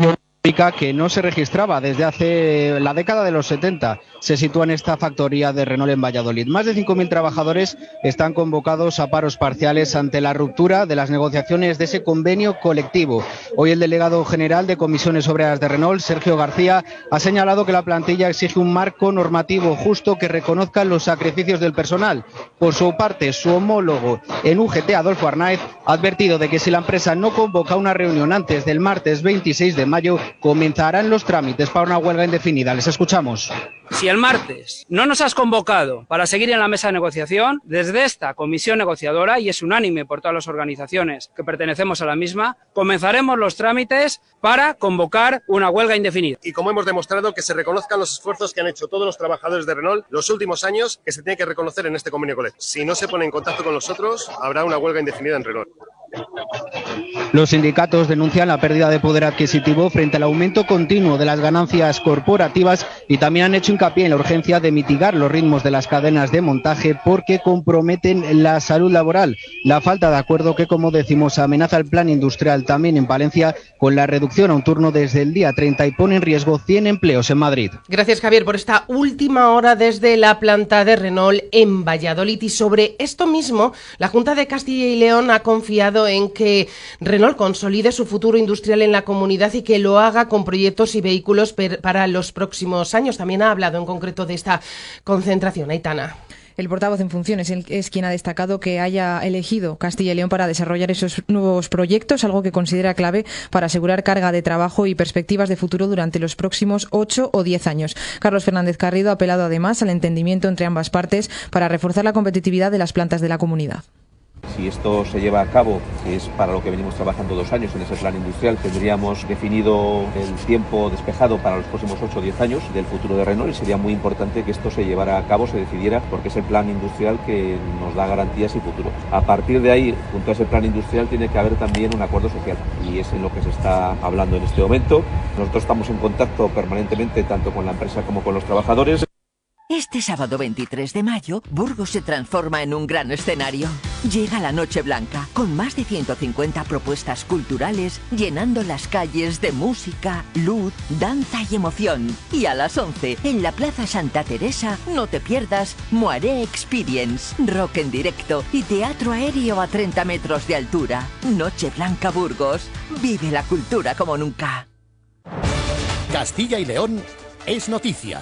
que no se registraba desde hace la década de los setenta. Se sitúa en esta factoría de Renault en Valladolid. Más de cinco mil trabajadores están convocados a paros parciales ante la ruptura de las negociaciones de ese convenio colectivo. Hoy el delegado general de Comisiones Obreras de Renault, Sergio García, ha señalado que la plantilla exige un marco normativo justo que reconozca los sacrificios del personal. Por su parte, su homólogo en U G T, Adolfo Arnaiz, ha advertido de que si la empresa no convoca una reunión antes del martes veintiséis de mayo, comenzarán los trámites para una huelga indefinida. Les escuchamos. Si el martes no nos has convocado para seguir en la mesa de negociación, desde esta comisión negociadora, y es unánime por todas las organizaciones que pertenecemos a la misma, comenzaremos los trámites para convocar una huelga indefinida. Y como hemos demostrado, que se reconozcan los esfuerzos que han hecho todos los trabajadores de Renault los últimos años, que se tiene que reconocer en este convenio colectivo. Si no se pone en contacto con nosotros, habrá una huelga indefinida en Renault. Los sindicatos denuncian la pérdida de poder adquisitivo frente al aumento continuo de las ganancias corporativas y también han hecho hincapié en la urgencia de mitigar los ritmos de las cadenas de montaje porque comprometen la salud laboral. La falta de acuerdo que, como decimos, amenaza el plan industrial también en Valencia con la reducción a un turno desde el día treinta y pone en riesgo cien empleos en Madrid. Gracias, Javier, por esta última hora desde la planta de Renault en Valladolid. Y sobre esto mismo, la Junta de Castilla y León ha confiado en que Renault consolide su futuro industrial en la comunidad y que lo haga con proyectos y vehículos per, para los próximos años. También ha hablado en concreto de esta concentración. Aitana. El portavoz en funciones es quien ha destacado que haya elegido Castilla y León para desarrollar esos nuevos proyectos, algo que considera clave para asegurar carga de trabajo y perspectivas de futuro durante los próximos ocho o diez años. Carlos Fernández Garrido ha apelado además al entendimiento entre ambas partes para reforzar la competitividad de las plantas de la comunidad. Si esto se lleva a cabo, que es para lo que venimos trabajando dos años en ese plan industrial, tendríamos definido el tiempo despejado para los próximos ocho o diez años del futuro de Renault y sería muy importante que esto se llevara a cabo, se decidiera, porque es el plan industrial que nos da garantías y futuro. A partir de ahí, junto a ese plan industrial, tiene que haber también un acuerdo social y es en lo que se está hablando en este momento. Nosotros estamos en contacto permanentemente tanto con la empresa como con los trabajadores. Este sábado veintitrés de mayo, Burgos se transforma en un gran escenario. Llega la Noche Blanca, con más de ciento cincuenta propuestas culturales, llenando las calles de música, luz, danza y emoción. Y a las once, en la Plaza Santa Teresa, no te pierdas Moaré Experience, rock en directo y teatro aéreo a treinta metros de altura. Noche Blanca Burgos, vive la cultura como nunca. Castilla y León es noticia.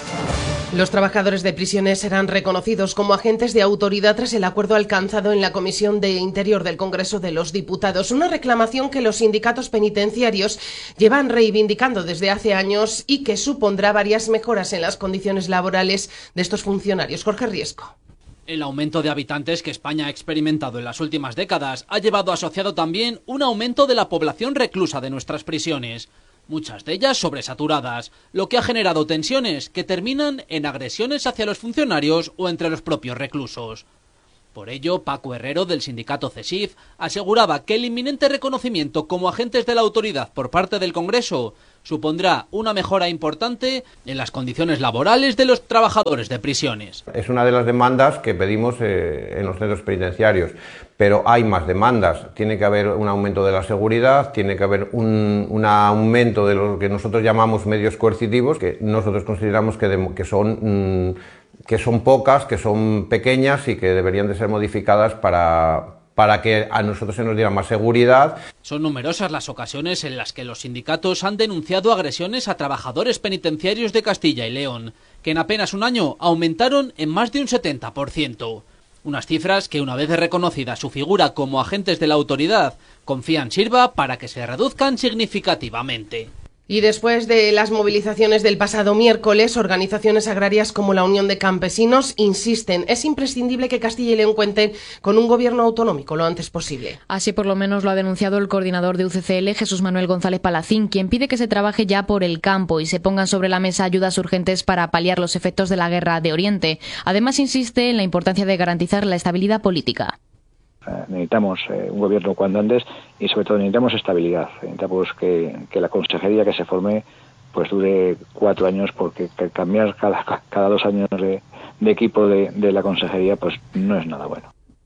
Los trabajadores de prisiones serán reconocidos como agentes de autoridad tras el acuerdo alcanzado en la Comisión de Interior del Congreso de los Diputados, una reclamación que los sindicatos penitenciarios llevan reivindicando desde hace años y que supondrá varias mejoras en las condiciones laborales de estos funcionarios. Jorge Riesco. El aumento de habitantes que España ha experimentado en las últimas décadas ha llevado asociado también un aumento de la población reclusa de nuestras prisiones. Muchas de ellas sobresaturadas, lo que ha generado tensiones que terminan en agresiones hacia los funcionarios o entre los propios reclusos. Por ello, Paco Herrero, del sindicato CESIF, aseguraba que el inminente reconocimiento como agentes de la autoridad por parte del Congreso supondrá una mejora importante en las condiciones laborales de los trabajadores de prisiones. Es una de las demandas que pedimos eh, en los centros penitenciarios, pero hay más demandas. Tiene que haber un aumento de la seguridad, tiene que haber un, un aumento de lo que nosotros llamamos medios coercitivos, que nosotros consideramos que, de, que son... Mmm, que son pocas, que son pequeñas y que deberían de ser modificadas para, para que a nosotros se nos diera más seguridad. Son numerosas las ocasiones en las que los sindicatos han denunciado agresiones a trabajadores penitenciarios de Castilla y León, que en apenas un año aumentaron en más de un setenta por ciento. Unas cifras que, una vez reconocida su figura como agentes de la autoridad, confían sirva para que se reduzcan significativamente. Y después de las movilizaciones del pasado miércoles, organizaciones agrarias como la Unión de Campesinos insisten, es imprescindible que Castilla y León cuenten con un gobierno autonómico lo antes posible. Así por lo menos lo ha denunciado el coordinador de U C C L, Jesús Manuel González Palacín, quien pide que se trabaje ya por el campo y se pongan sobre la mesa ayudas urgentes para paliar los efectos de la guerra de Oriente. Además insiste en la importancia de garantizar la estabilidad política. Necesitamos eh, un gobierno cuando antes y sobre todo necesitamos estabilidad. Necesitamos que, que la consejería que se forme pues dure cuatro años porque cambiar cada, cada dos años de, de equipo de, de la consejería pues no es nada bueno.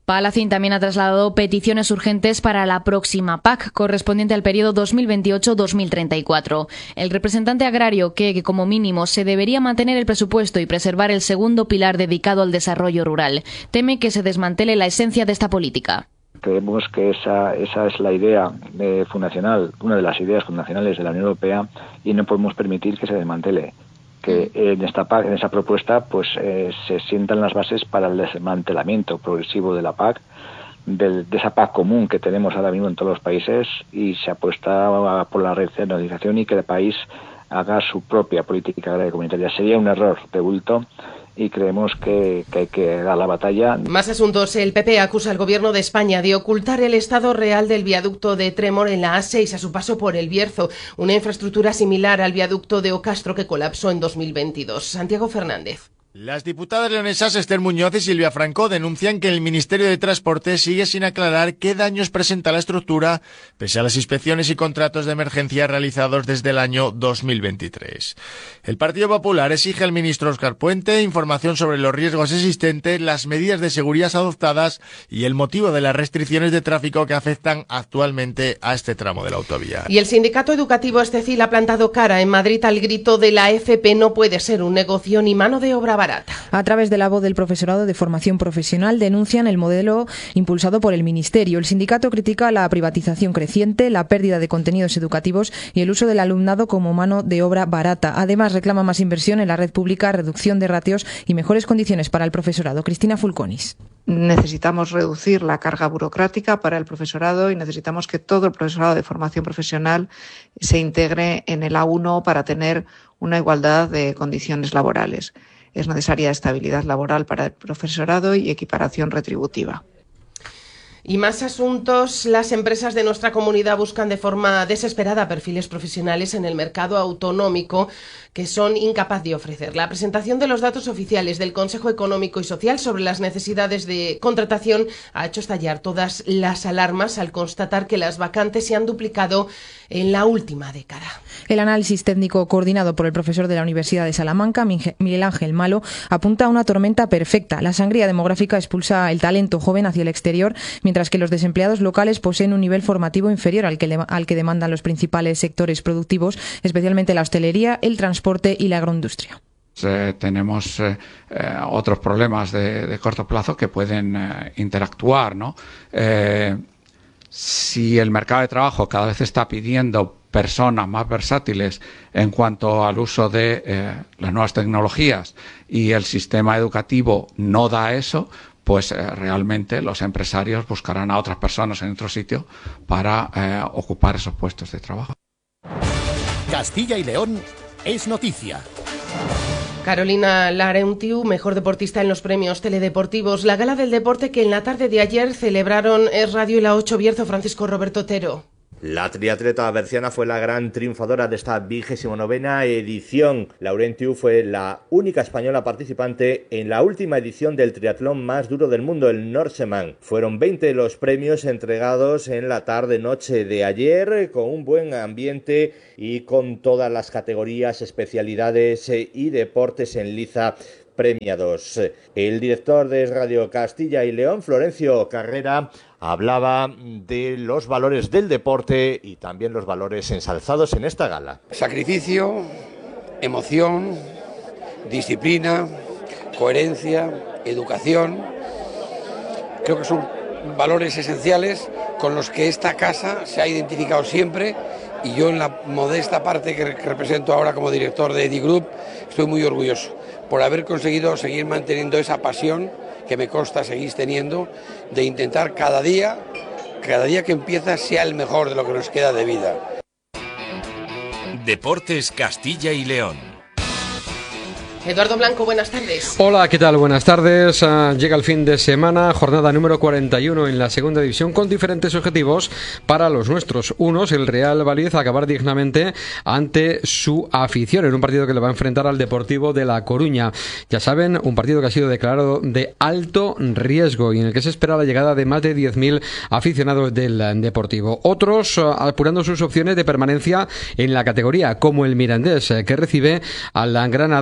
Palacín también ha trasladado peticiones urgentes para la próxima P A C, correspondiente al periodo dos mil veintiocho dos mil treinta y cuatro. El representante agrario cree que, como mínimo, se debería mantener el presupuesto y preservar el segundo pilar dedicado al desarrollo rural. Teme que se desmantele la esencia de esta política. Creemos que esa, esa es la idea eh, fundacional, una de las ideas fundacionales de la Unión Europea, y no podemos permitir que se desmantele. Que en esta P A C, en esa propuesta, pues eh, se sientan las bases para el desmantelamiento progresivo de la P A C, de, de esa P A C común que tenemos ahora mismo en todos los países, y se apuesta por la regionalización y que el país haga su propia política agraria comunitaria. Sería un error de bulto y creemos que, que hay que dar la batalla. Más asuntos. El P P acusa al Gobierno de España de ocultar el estado real del viaducto de Tremor en la A seis a su paso por El Bierzo, una infraestructura similar al viaducto de Ocastro que colapsó en dos mil veintidós. Santiago Fernández. Las diputadas leonesas Esther Muñoz y Silvia Franco denuncian que el Ministerio de Transporte sigue sin aclarar qué daños presenta la estructura, pese a las inspecciones y contratos de emergencia realizados desde el año dos mil veintitrés. El Partido Popular exige al ministro Óscar Puente información sobre los riesgos existentes, las medidas de seguridad adoptadas y el motivo de las restricciones de tráfico que afectan actualmente a este tramo de la autovía. Y el sindicato educativo Estecil ha plantado cara en Madrid al grito de la F P no puede ser un negocio ni mano de obra barata. A través de la voz del profesorado de formación profesional denuncian el modelo impulsado por el Ministerio. El sindicato critica la privatización creciente, la pérdida de contenidos educativos y el uso del alumnado como mano de obra barata. Además, reclama más inversión en la red pública, reducción de ratios y mejores condiciones para el profesorado. Cristina Fulconis. Necesitamos reducir la carga burocrática para el profesorado y necesitamos que todo el profesorado de formación profesional se integre en el A uno para tener una igualdad de condiciones laborales. Es necesaria estabilidad laboral para el profesorado y equiparación retributiva. Y más asuntos. Las empresas de nuestra comunidad buscan de forma desesperada perfiles profesionales en el mercado autonómico que son incapaces de ofrecer. La presentación de los datos oficiales del Consejo Económico y Social sobre las necesidades de contratación ha hecho estallar todas las alarmas al constatar que las vacantes se han duplicado en la última década. El análisis técnico coordinado por el profesor de la Universidad de Salamanca, Miguel Ángel Malo, apunta a una tormenta perfecta. La sangría demográfica expulsa el talento joven hacia el exterior, mientras que los desempleados locales poseen un nivel formativo inferior al que, al que demandan los principales sectores productivos, especialmente la hostelería, el transporte y la agroindustria. Eh, tenemos eh, eh, otros problemas de, de corto plazo que pueden eh, interactuar, ¿no? Eh, si el mercado de trabajo cada vez está pidiendo personas más versátiles en cuanto al uso de eh, las nuevas tecnologías y el sistema educativo no da eso, pues eh, realmente los empresarios buscarán a otras personas en otro sitio para eh, ocupar esos puestos de trabajo. Castilla y León es noticia. Carolina Larentiu, mejor deportista en los premios teledeportivos. La gala del deporte que en la tarde de ayer celebraron Es Radio y la ocho Bierzo. Francisco Roberto Otero. La triatleta berciana fue la gran triunfadora de esta vigésimo novena edición. Larentiu fue la única española participante en la última edición del triatlón más duro del mundo, el Norseman. Fueron veinte los premios entregados en la tarde-noche de ayer, con un buen ambiente y con todas las categorías, especialidades y deportes en liza premiados. El director de Radio Castilla y León, Florencio Carrera, hablaba de los valores del deporte y también los valores ensalzados en esta gala. Sacrificio, emoción, disciplina, coherencia, educación. Creo que son valores esenciales con los que esta casa se ha identificado siempre, y yo, en la modesta parte que represento ahora como director de Edi Group, estoy muy orgulloso por haber conseguido seguir manteniendo esa pasión que me consta seguís teniendo, de intentar cada día, cada día que empieza sea el mejor de lo que nos queda de vida. Deportes Castilla y León. Eduardo Blanco, buenas tardes. Hola, ¿qué tal? Buenas tardes. Uh, llega el fin de semana, jornada número cuarenta y uno en la segunda división, con diferentes objetivos para los nuestros. Unos, el Real Valladolid, acabar dignamente ante su afición en un partido que le va a enfrentar al Deportivo de La Coruña. Ya saben, un partido que ha sido declarado de alto riesgo y en el que se espera la llegada de más de diez mil aficionados del Deportivo. Otros uh, apurando sus opciones de permanencia en la categoría, como el Mirandés, eh, que recibe a la Granada, o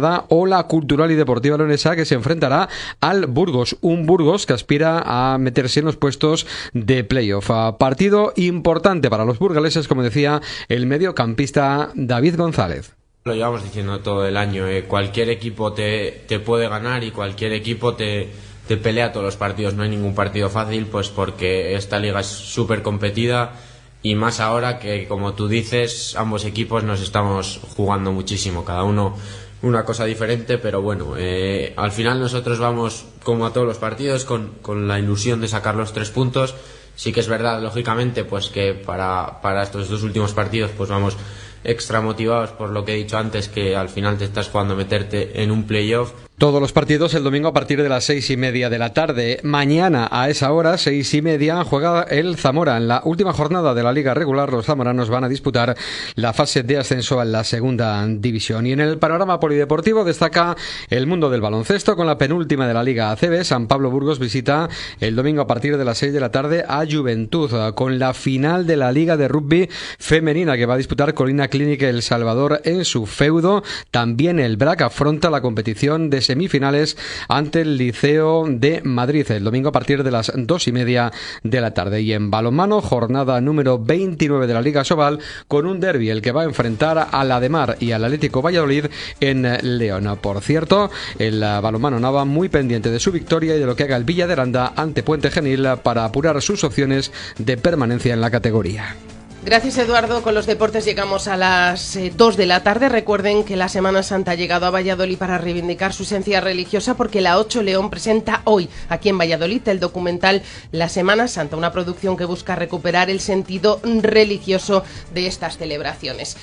Ola Cultural y Deportiva Leonesa, que se enfrentará al Burgos, un Burgos que aspira a meterse en los puestos de playoff. Partido importante para los burgaleses, como decía el mediocampista David González. Lo llevamos diciendo todo el año, eh. cualquier equipo te, te puede ganar y cualquier equipo te, te pelea todos los partidos, no hay ningún partido fácil, pues porque esta liga es súper competida y más ahora que, como tú dices, ambos equipos nos estamos jugando muchísimo, cada uno una cosa diferente, pero bueno, eh, al final nosotros vamos como a todos los partidos con, con la ilusión de sacar los tres puntos. Sí que es verdad, lógicamente, pues que para, para estos dos últimos partidos pues vamos extra motivados por lo que he dicho antes, que al final te estás jugando a meterte en un playoff. Todos los partidos el domingo a partir de las seis y media de la tarde. Mañana a esa hora, seis y media, juega el Zamora. En la última jornada de la liga regular, los zamoranos van a disputar la fase de ascenso a la segunda división. Y en el panorama polideportivo destaca el mundo del baloncesto con la penúltima de la liga A C B. San Pablo Burgos visita el domingo a partir de las seis de la tarde a Juventud, con la final de la liga de rugby femenina que va a disputar Colina Clinic El Salvador en su feudo. También el B R A C afronta la competición de semifinales ante el Liceo de Madrid el domingo a partir de las dos y media de la tarde. Y en balonmano, jornada número veintinueve de la Liga Sobal, con un derbi el que va a enfrentar al Ademar y al Atlético Valladolid en León. Por cierto, el balonmano Nava muy pendiente de su victoria y de lo que haga el Villa de Aranda ante Puente Genil para apurar sus opciones de permanencia en la categoría. Gracias, Eduardo. Con los deportes llegamos a las eh, dos de la tarde. Recuerden que la Semana Santa ha llegado a Valladolid para reivindicar su esencia religiosa, porque la ocho León presenta hoy, aquí en Valladolid, el documental La Semana Santa, una producción que busca recuperar el sentido religioso de estas celebraciones.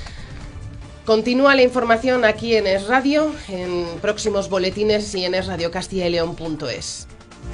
Continúa la información aquí en Es Radio, en próximos boletines y en es radio castilla y león punto es.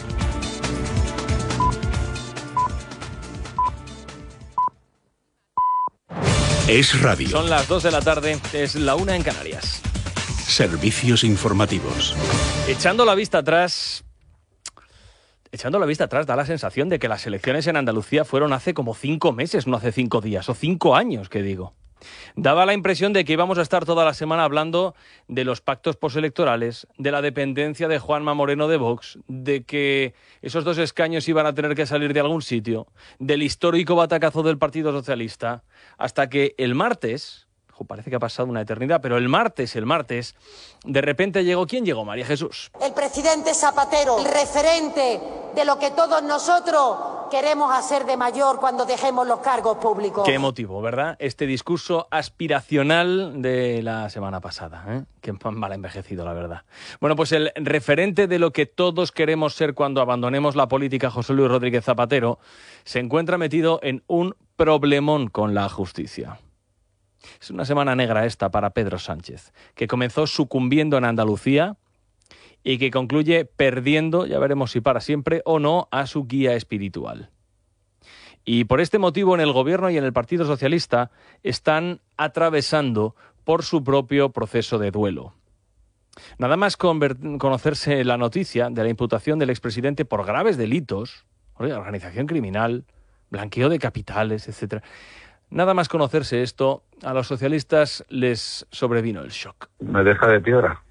Es Radio. Son las dos de la tarde, es la una en Canarias. Servicios informativos. Echando la vista atrás... Echando la vista atrás da la sensación de que las elecciones en Andalucía fueron hace como cinco meses, no hace cinco días, o cinco años, que digo. Daba la impresión de que íbamos a estar toda la semana hablando de los pactos postelectorales, de la dependencia de Juanma Moreno de Vox, de que esos dos escaños iban a tener que salir de algún sitio, del histórico batacazo del Partido Socialista, hasta que el martes, jo, parece que ha pasado una eternidad, pero el martes, el martes, de repente llegó, ¿quién llegó? María Jesús. El presidente Zapatero, el referente de lo que todos nosotros queremos hacer de mayor cuando dejemos los cargos públicos. Qué emotivo, ¿verdad? Este discurso aspiracional de la semana pasada, ¿eh? Qué mal envejecido, la verdad. Bueno, pues el referente de lo que todos queremos ser cuando abandonemos la política, José Luis Rodríguez Zapatero, se encuentra metido en un problemón con la justicia. Es una semana negra esta para Pedro Sánchez, que comenzó sucumbiendo en Andalucía y que concluye perdiendo, ya veremos si para siempre o no, a su guía espiritual. Y por este motivo en el Gobierno y en el Partido Socialista están atravesando por su propio proceso de duelo. Nada más conocerse la noticia de la imputación del expresidente por graves delitos, organización criminal, blanqueo de capitales, etcétera. Nada más conocerse esto, a los socialistas les sobrevino el shock. Me deja de piedra.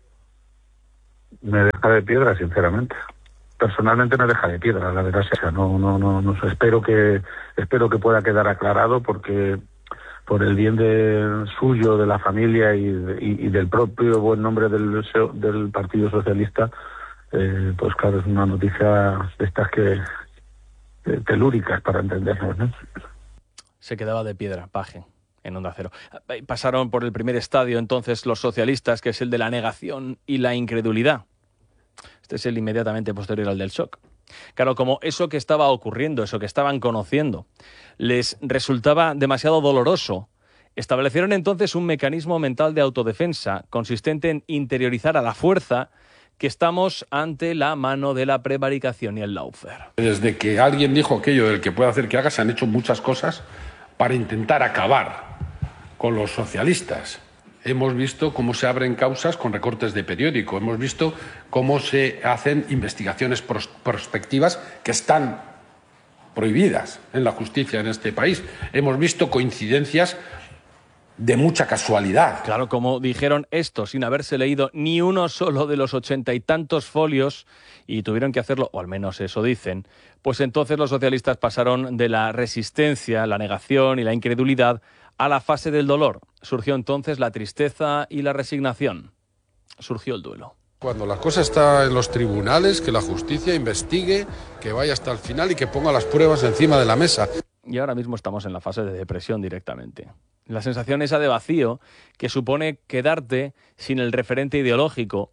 Me deja de piedra, sinceramente. Personalmente me deja de piedra, la verdad. O sea, no, no, no, no sé. Espero que, espero que pueda quedar aclarado, porque por el bien de suyo, de la familia y, y, y del propio buen nombre del, del Partido Socialista, eh, pues claro, es una noticia de estas que eh, telúricas para entendernos, ¿no? Se quedaba de piedra, Paje, en Onda Cero. Pasaron por el primer estadio entonces los socialistas, que es el de la negación y la incredulidad. Este es el inmediatamente posterior al del shock. Claro, como eso que estaba ocurriendo, eso que estaban conociendo, les resultaba demasiado doloroso, establecieron entonces un mecanismo mental de autodefensa consistente en interiorizar a la fuerza que estamos ante la mano de la prevaricación y el lawfare. Desde que alguien dijo aquello del que puede hacer que haga, se han hecho muchas cosas para intentar acabar con los socialistas. Hemos visto cómo se abren causas con recortes de periódico, hemos visto cómo se hacen investigaciones pros- prospectivas que están prohibidas en la justicia en este país, hemos visto coincidencias de mucha casualidad. Claro, como dijeron esto sin haberse leído ni uno solo de los ochenta y tantos folios, y tuvieron que hacerlo, o al menos eso dicen, pues entonces los socialistas pasaron de la resistencia, la negación y la incredulidad a la fase del dolor. Surgió entonces la tristeza y la resignación. Surgió el duelo. Cuando la cosa está en los tribunales, que la justicia investigue, que vaya hasta el final y que ponga las pruebas encima de la mesa. Y ahora mismo estamos en la fase de depresión directamente. La sensación esa de vacío que supone quedarte sin el referente ideológico.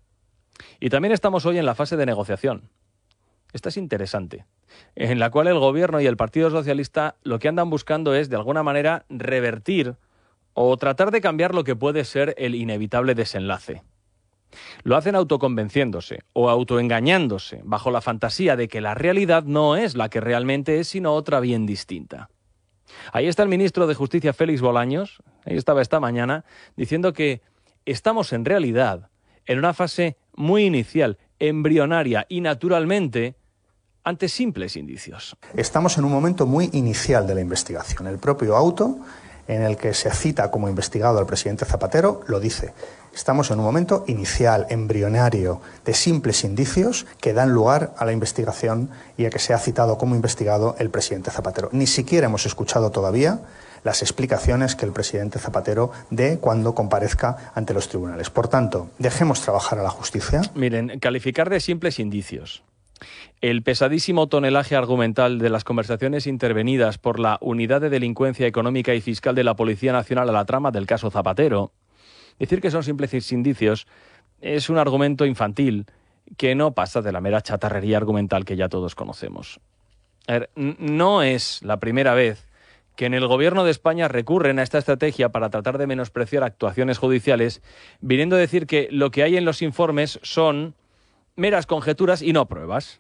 Y también estamos hoy en la fase de negociación. Esta es interesante, en la cual el gobierno y el Partido Socialista lo que andan buscando es, de alguna manera, revertir o tratar de cambiar lo que puede ser el inevitable desenlace. Lo hacen autoconvenciéndose o autoengañándose bajo la fantasía de que la realidad no es la que realmente es, sino otra bien distinta. Ahí está el ministro de Justicia, Félix Bolaños, ahí estaba esta mañana, diciendo que estamos en realidad en una fase muy inicial, embrionaria y naturalmente ante simples indicios. Estamos en un momento muy inicial de la investigación. El propio auto en el que se cita como investigado al presidente Zapatero lo dice. Estamos en un momento inicial, embrionario, de simples indicios que dan lugar a la investigación y a que se ha citado como investigado el presidente Zapatero. Ni siquiera hemos escuchado todavía las explicaciones que el presidente Zapatero dé cuando comparezca ante los tribunales. Por tanto, dejemos trabajar a la justicia. Miren, calificar de simples indicios el pesadísimo tonelaje argumental de las conversaciones intervenidas por la Unidad de Delincuencia Económica y Fiscal de la Policía Nacional a la trama del caso Zapatero, decir que son simples indicios es un argumento infantil que no pasa de la mera chatarrería argumental que ya todos conocemos. A ver, no es la primera vez que en el gobierno de España recurren a esta estrategia para tratar de menospreciar actuaciones judiciales, viniendo a decir que lo que hay en los informes son meras conjeturas y no pruebas.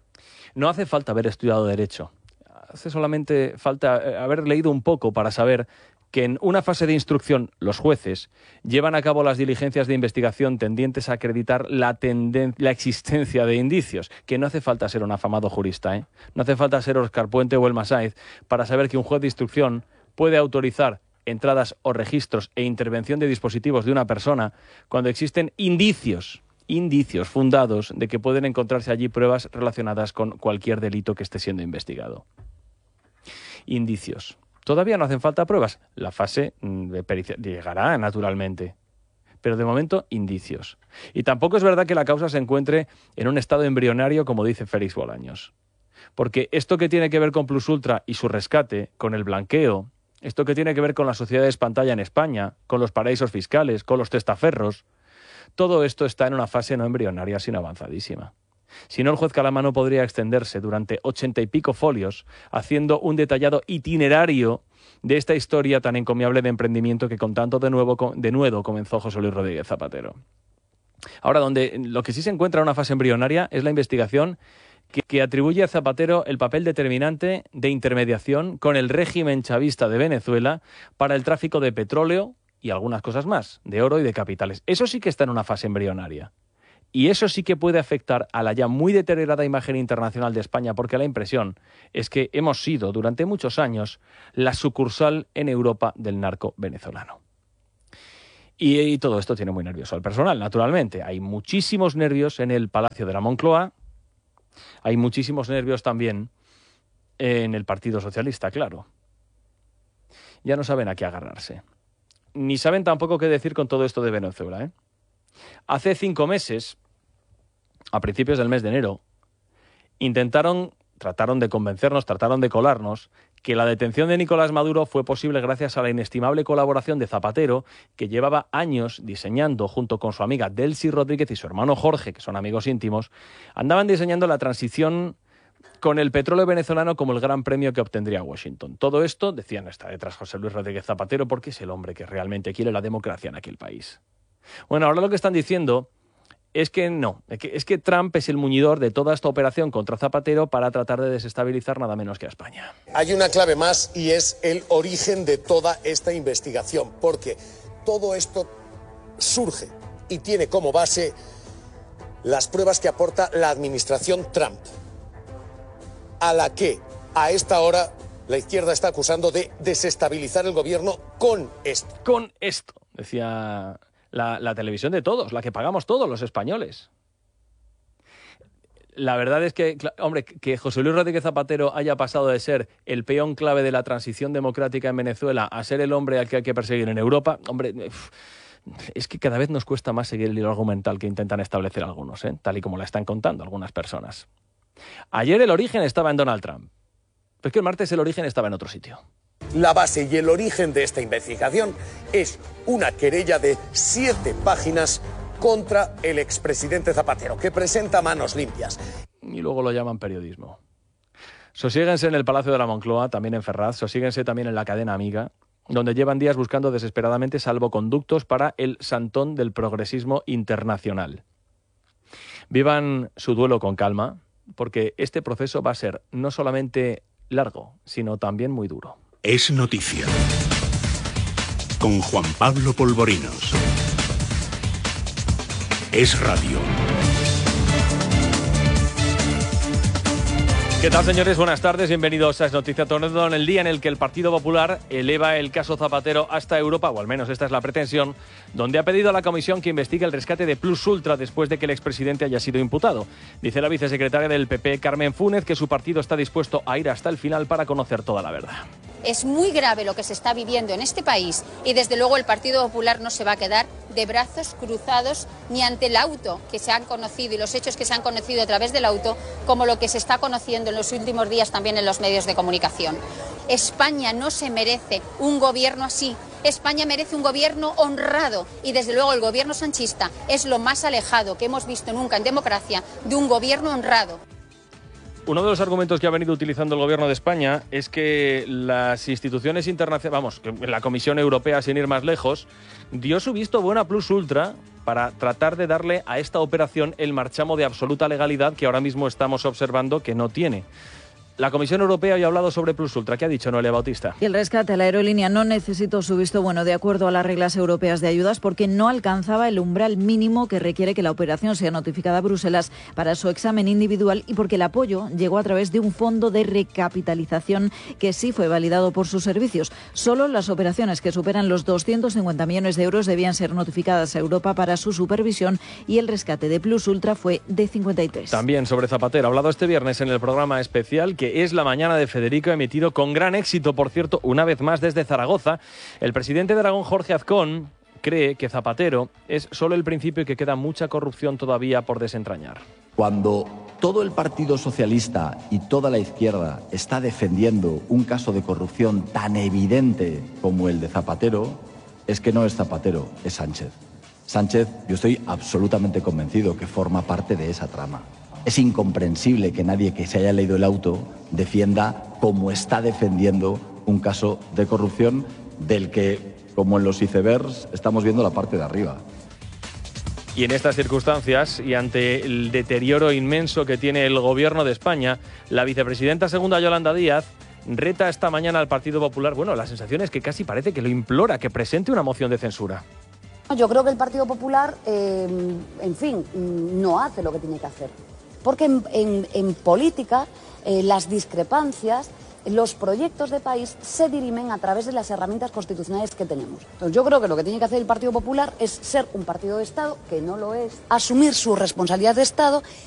No hace falta haber estudiado Derecho. Hace solamente falta haber leído un poco para saber que en una fase de instrucción los jueces llevan a cabo las diligencias de investigación tendientes a acreditar la, tenden- la existencia de indicios, que no hace falta ser un afamado jurista, ¿eh? No hace falta ser Óscar Puente o Elma Sáenz para saber que un juez de instrucción puede autorizar entradas o registros e intervención de dispositivos de una persona cuando existen indicios indicios fundados de que pueden encontrarse allí pruebas relacionadas con cualquier delito que esté siendo investigado. Indicios. Todavía no hacen falta pruebas. La fase de pericia llegará naturalmente. Pero de momento, indicios. Y tampoco es verdad que la causa se encuentre en un estado embrionario, como dice Félix Bolaños. Porque esto que tiene que ver con Plus Ultra y su rescate, con el blanqueo, esto que tiene que ver con las sociedades pantalla en España, con los paraísos fiscales, con los testaferros, todo esto está en una fase no embrionaria, sino avanzadísima. Si no, el juez Calamano podría extenderse durante ochenta y pico folios, haciendo un detallado itinerario de esta historia tan encomiable de emprendimiento que con tanto de nuevo de nuevo comenzó José Luis Rodríguez Zapatero. Ahora, donde lo que sí se encuentra en una fase embrionaria es la investigación que, que atribuye a Zapatero el papel determinante de intermediación con el régimen chavista de Venezuela para el tráfico de petróleo y algunas cosas más, de oro y de capitales. Eso sí que está en una fase embrionaria. Y eso sí que puede afectar a la ya muy deteriorada imagen internacional de España, porque la impresión es que hemos sido durante muchos años la sucursal en Europa del narco venezolano. Y, y todo esto tiene muy nervioso al personal, naturalmente. Hay muchísimos nervios en el Palacio de la Moncloa, hay muchísimos nervios también en el Partido Socialista, claro. Ya no saben a qué agarrarse. Ni saben tampoco qué decir con todo esto de Venezuela, ¿eh? Hace cinco meses, a principios del mes de enero, intentaron, trataron de convencernos, trataron de colarnos, que la detención de Nicolás Maduro fue posible gracias a la inestimable colaboración de Zapatero, que llevaba años diseñando, junto con su amiga Delcy Rodríguez y su hermano Jorge, que son amigos íntimos, andaban diseñando la transición con el petróleo venezolano como el gran premio que obtendría Washington. Todo esto, decían, está detrás José Luis Rodríguez Zapatero porque es el hombre que realmente quiere la democracia en aquel país. Bueno, ahora lo que están diciendo es que no, es que, es que Trump es el muñidor de toda esta operación contra Zapatero para tratar de desestabilizar nada menos que a España. Hay una clave más y es el origen de toda esta investigación, porque todo esto surge y tiene como base las pruebas que aporta la administración Trump, a la que a esta hora la izquierda está acusando de desestabilizar el gobierno con esto. Con esto, decía la, la televisión de todos, la que pagamos todos los españoles. La verdad es que, hombre, que José Luis Rodríguez Zapatero haya pasado de ser el peón clave de la transición democrática en Venezuela a ser el hombre al que hay que perseguir en Europa, hombre, es que cada vez nos cuesta más seguir el hilo argumental que intentan establecer algunos, ¿eh? Tal y como la están contando algunas personas. Ayer el origen estaba en Donald Trump, pero es que el martes el origen estaba en otro sitio. La base y el origen de esta investigación es una querella de siete páginas contra el expresidente Zapatero, que presenta manos limpias. Y luego lo llaman periodismo. Sosiéguense en el Palacio de la Moncloa, también en Ferraz, sosiéguense también en la cadena Amiga, donde llevan días buscando desesperadamente salvoconductos para el santón del progresismo internacional. Vivan su duelo con calma, porque este proceso va a ser no solamente largo, sino también muy duro. Es noticia. Con Juan Pablo Polvorinos. Es radio. ¿Qué tal, señores? Buenas tardes, bienvenidos a Es Noticia Toledo, en el día en el que el Partido Popular eleva el caso Zapatero hasta Europa, o al menos esta es la pretensión, donde ha pedido a la comisión que investigue el rescate de Plus Ultra después de que el expresidente haya sido imputado. Dice la vicesecretaria del P P, Carmen Fúnez, que su partido está dispuesto a ir hasta el final para conocer toda la verdad. Es muy grave lo que se está viviendo en este país y desde luego el Partido Popular no se va a quedar de brazos cruzados ni ante el auto que se han conocido y los hechos que se han conocido a través del auto, como lo que se está conociendo en los últimos días también en los medios de comunicación. España no se merece un gobierno así. España merece un gobierno honrado y desde luego el gobierno sanchista es lo más alejado que hemos visto nunca en democracia de un gobierno honrado. Uno de los argumentos que ha venido utilizando el Gobierno de España es que las instituciones internacionales, vamos, que la Comisión Europea, sin ir más lejos, dio su visto bueno a Plus Ultra para tratar de darle a esta operación el marchamo de absoluta legalidad que ahora mismo estamos observando que no tiene. La Comisión Europea hoy ha hablado sobre Plus Ultra. ¿Qué ha dicho Noelia Bautista? Y el rescate a la aerolínea no necesitó su visto bueno de acuerdo a las reglas europeas de ayudas porque no alcanzaba el umbral mínimo que requiere que la operación sea notificada a Bruselas para su examen individual y porque el apoyo llegó a través de un fondo de recapitalización que sí fue validado por sus servicios. Solo las operaciones que superan los doscientos cincuenta millones de euros debían ser notificadas a Europa para su supervisión y el rescate de Plus Ultra fue de cincuenta y tres. También sobre Zapatero, hablado este viernes en el programa especial que es La Mañana de Federico, emitido con gran éxito, por cierto, una vez más desde Zaragoza. El presidente de Aragón, Jorge Azcón, cree que Zapatero es solo el principio y que queda mucha corrupción todavía por desentrañar. Cuando todo el Partido Socialista y toda la izquierda está defendiendo un caso de corrupción tan evidente como el de Zapatero, es que no es Zapatero, es Sánchez. Sánchez, yo estoy absolutamente convencido que forma parte de esa trama. Es incomprensible que nadie que se haya leído el auto defienda como está defendiendo un caso de corrupción del que, como en los icebergs, estamos viendo la parte de arriba. Y en estas circunstancias, y ante el deterioro inmenso que tiene el Gobierno de España, la vicepresidenta segunda, Yolanda Díaz, reta esta mañana al Partido Popular. Bueno, la sensación es que casi parece que lo implora, que presente una moción de censura. Yo creo que el Partido Popular, eh, en fin, no hace lo que tiene que hacer. Porque en, en, en política eh, las discrepancias, los proyectos de país se dirimen a través de las herramientas constitucionales que tenemos. Entonces yo creo que lo que tiene que hacer el Partido Popular es ser un partido de Estado, que no lo es, asumir su responsabilidad de Estado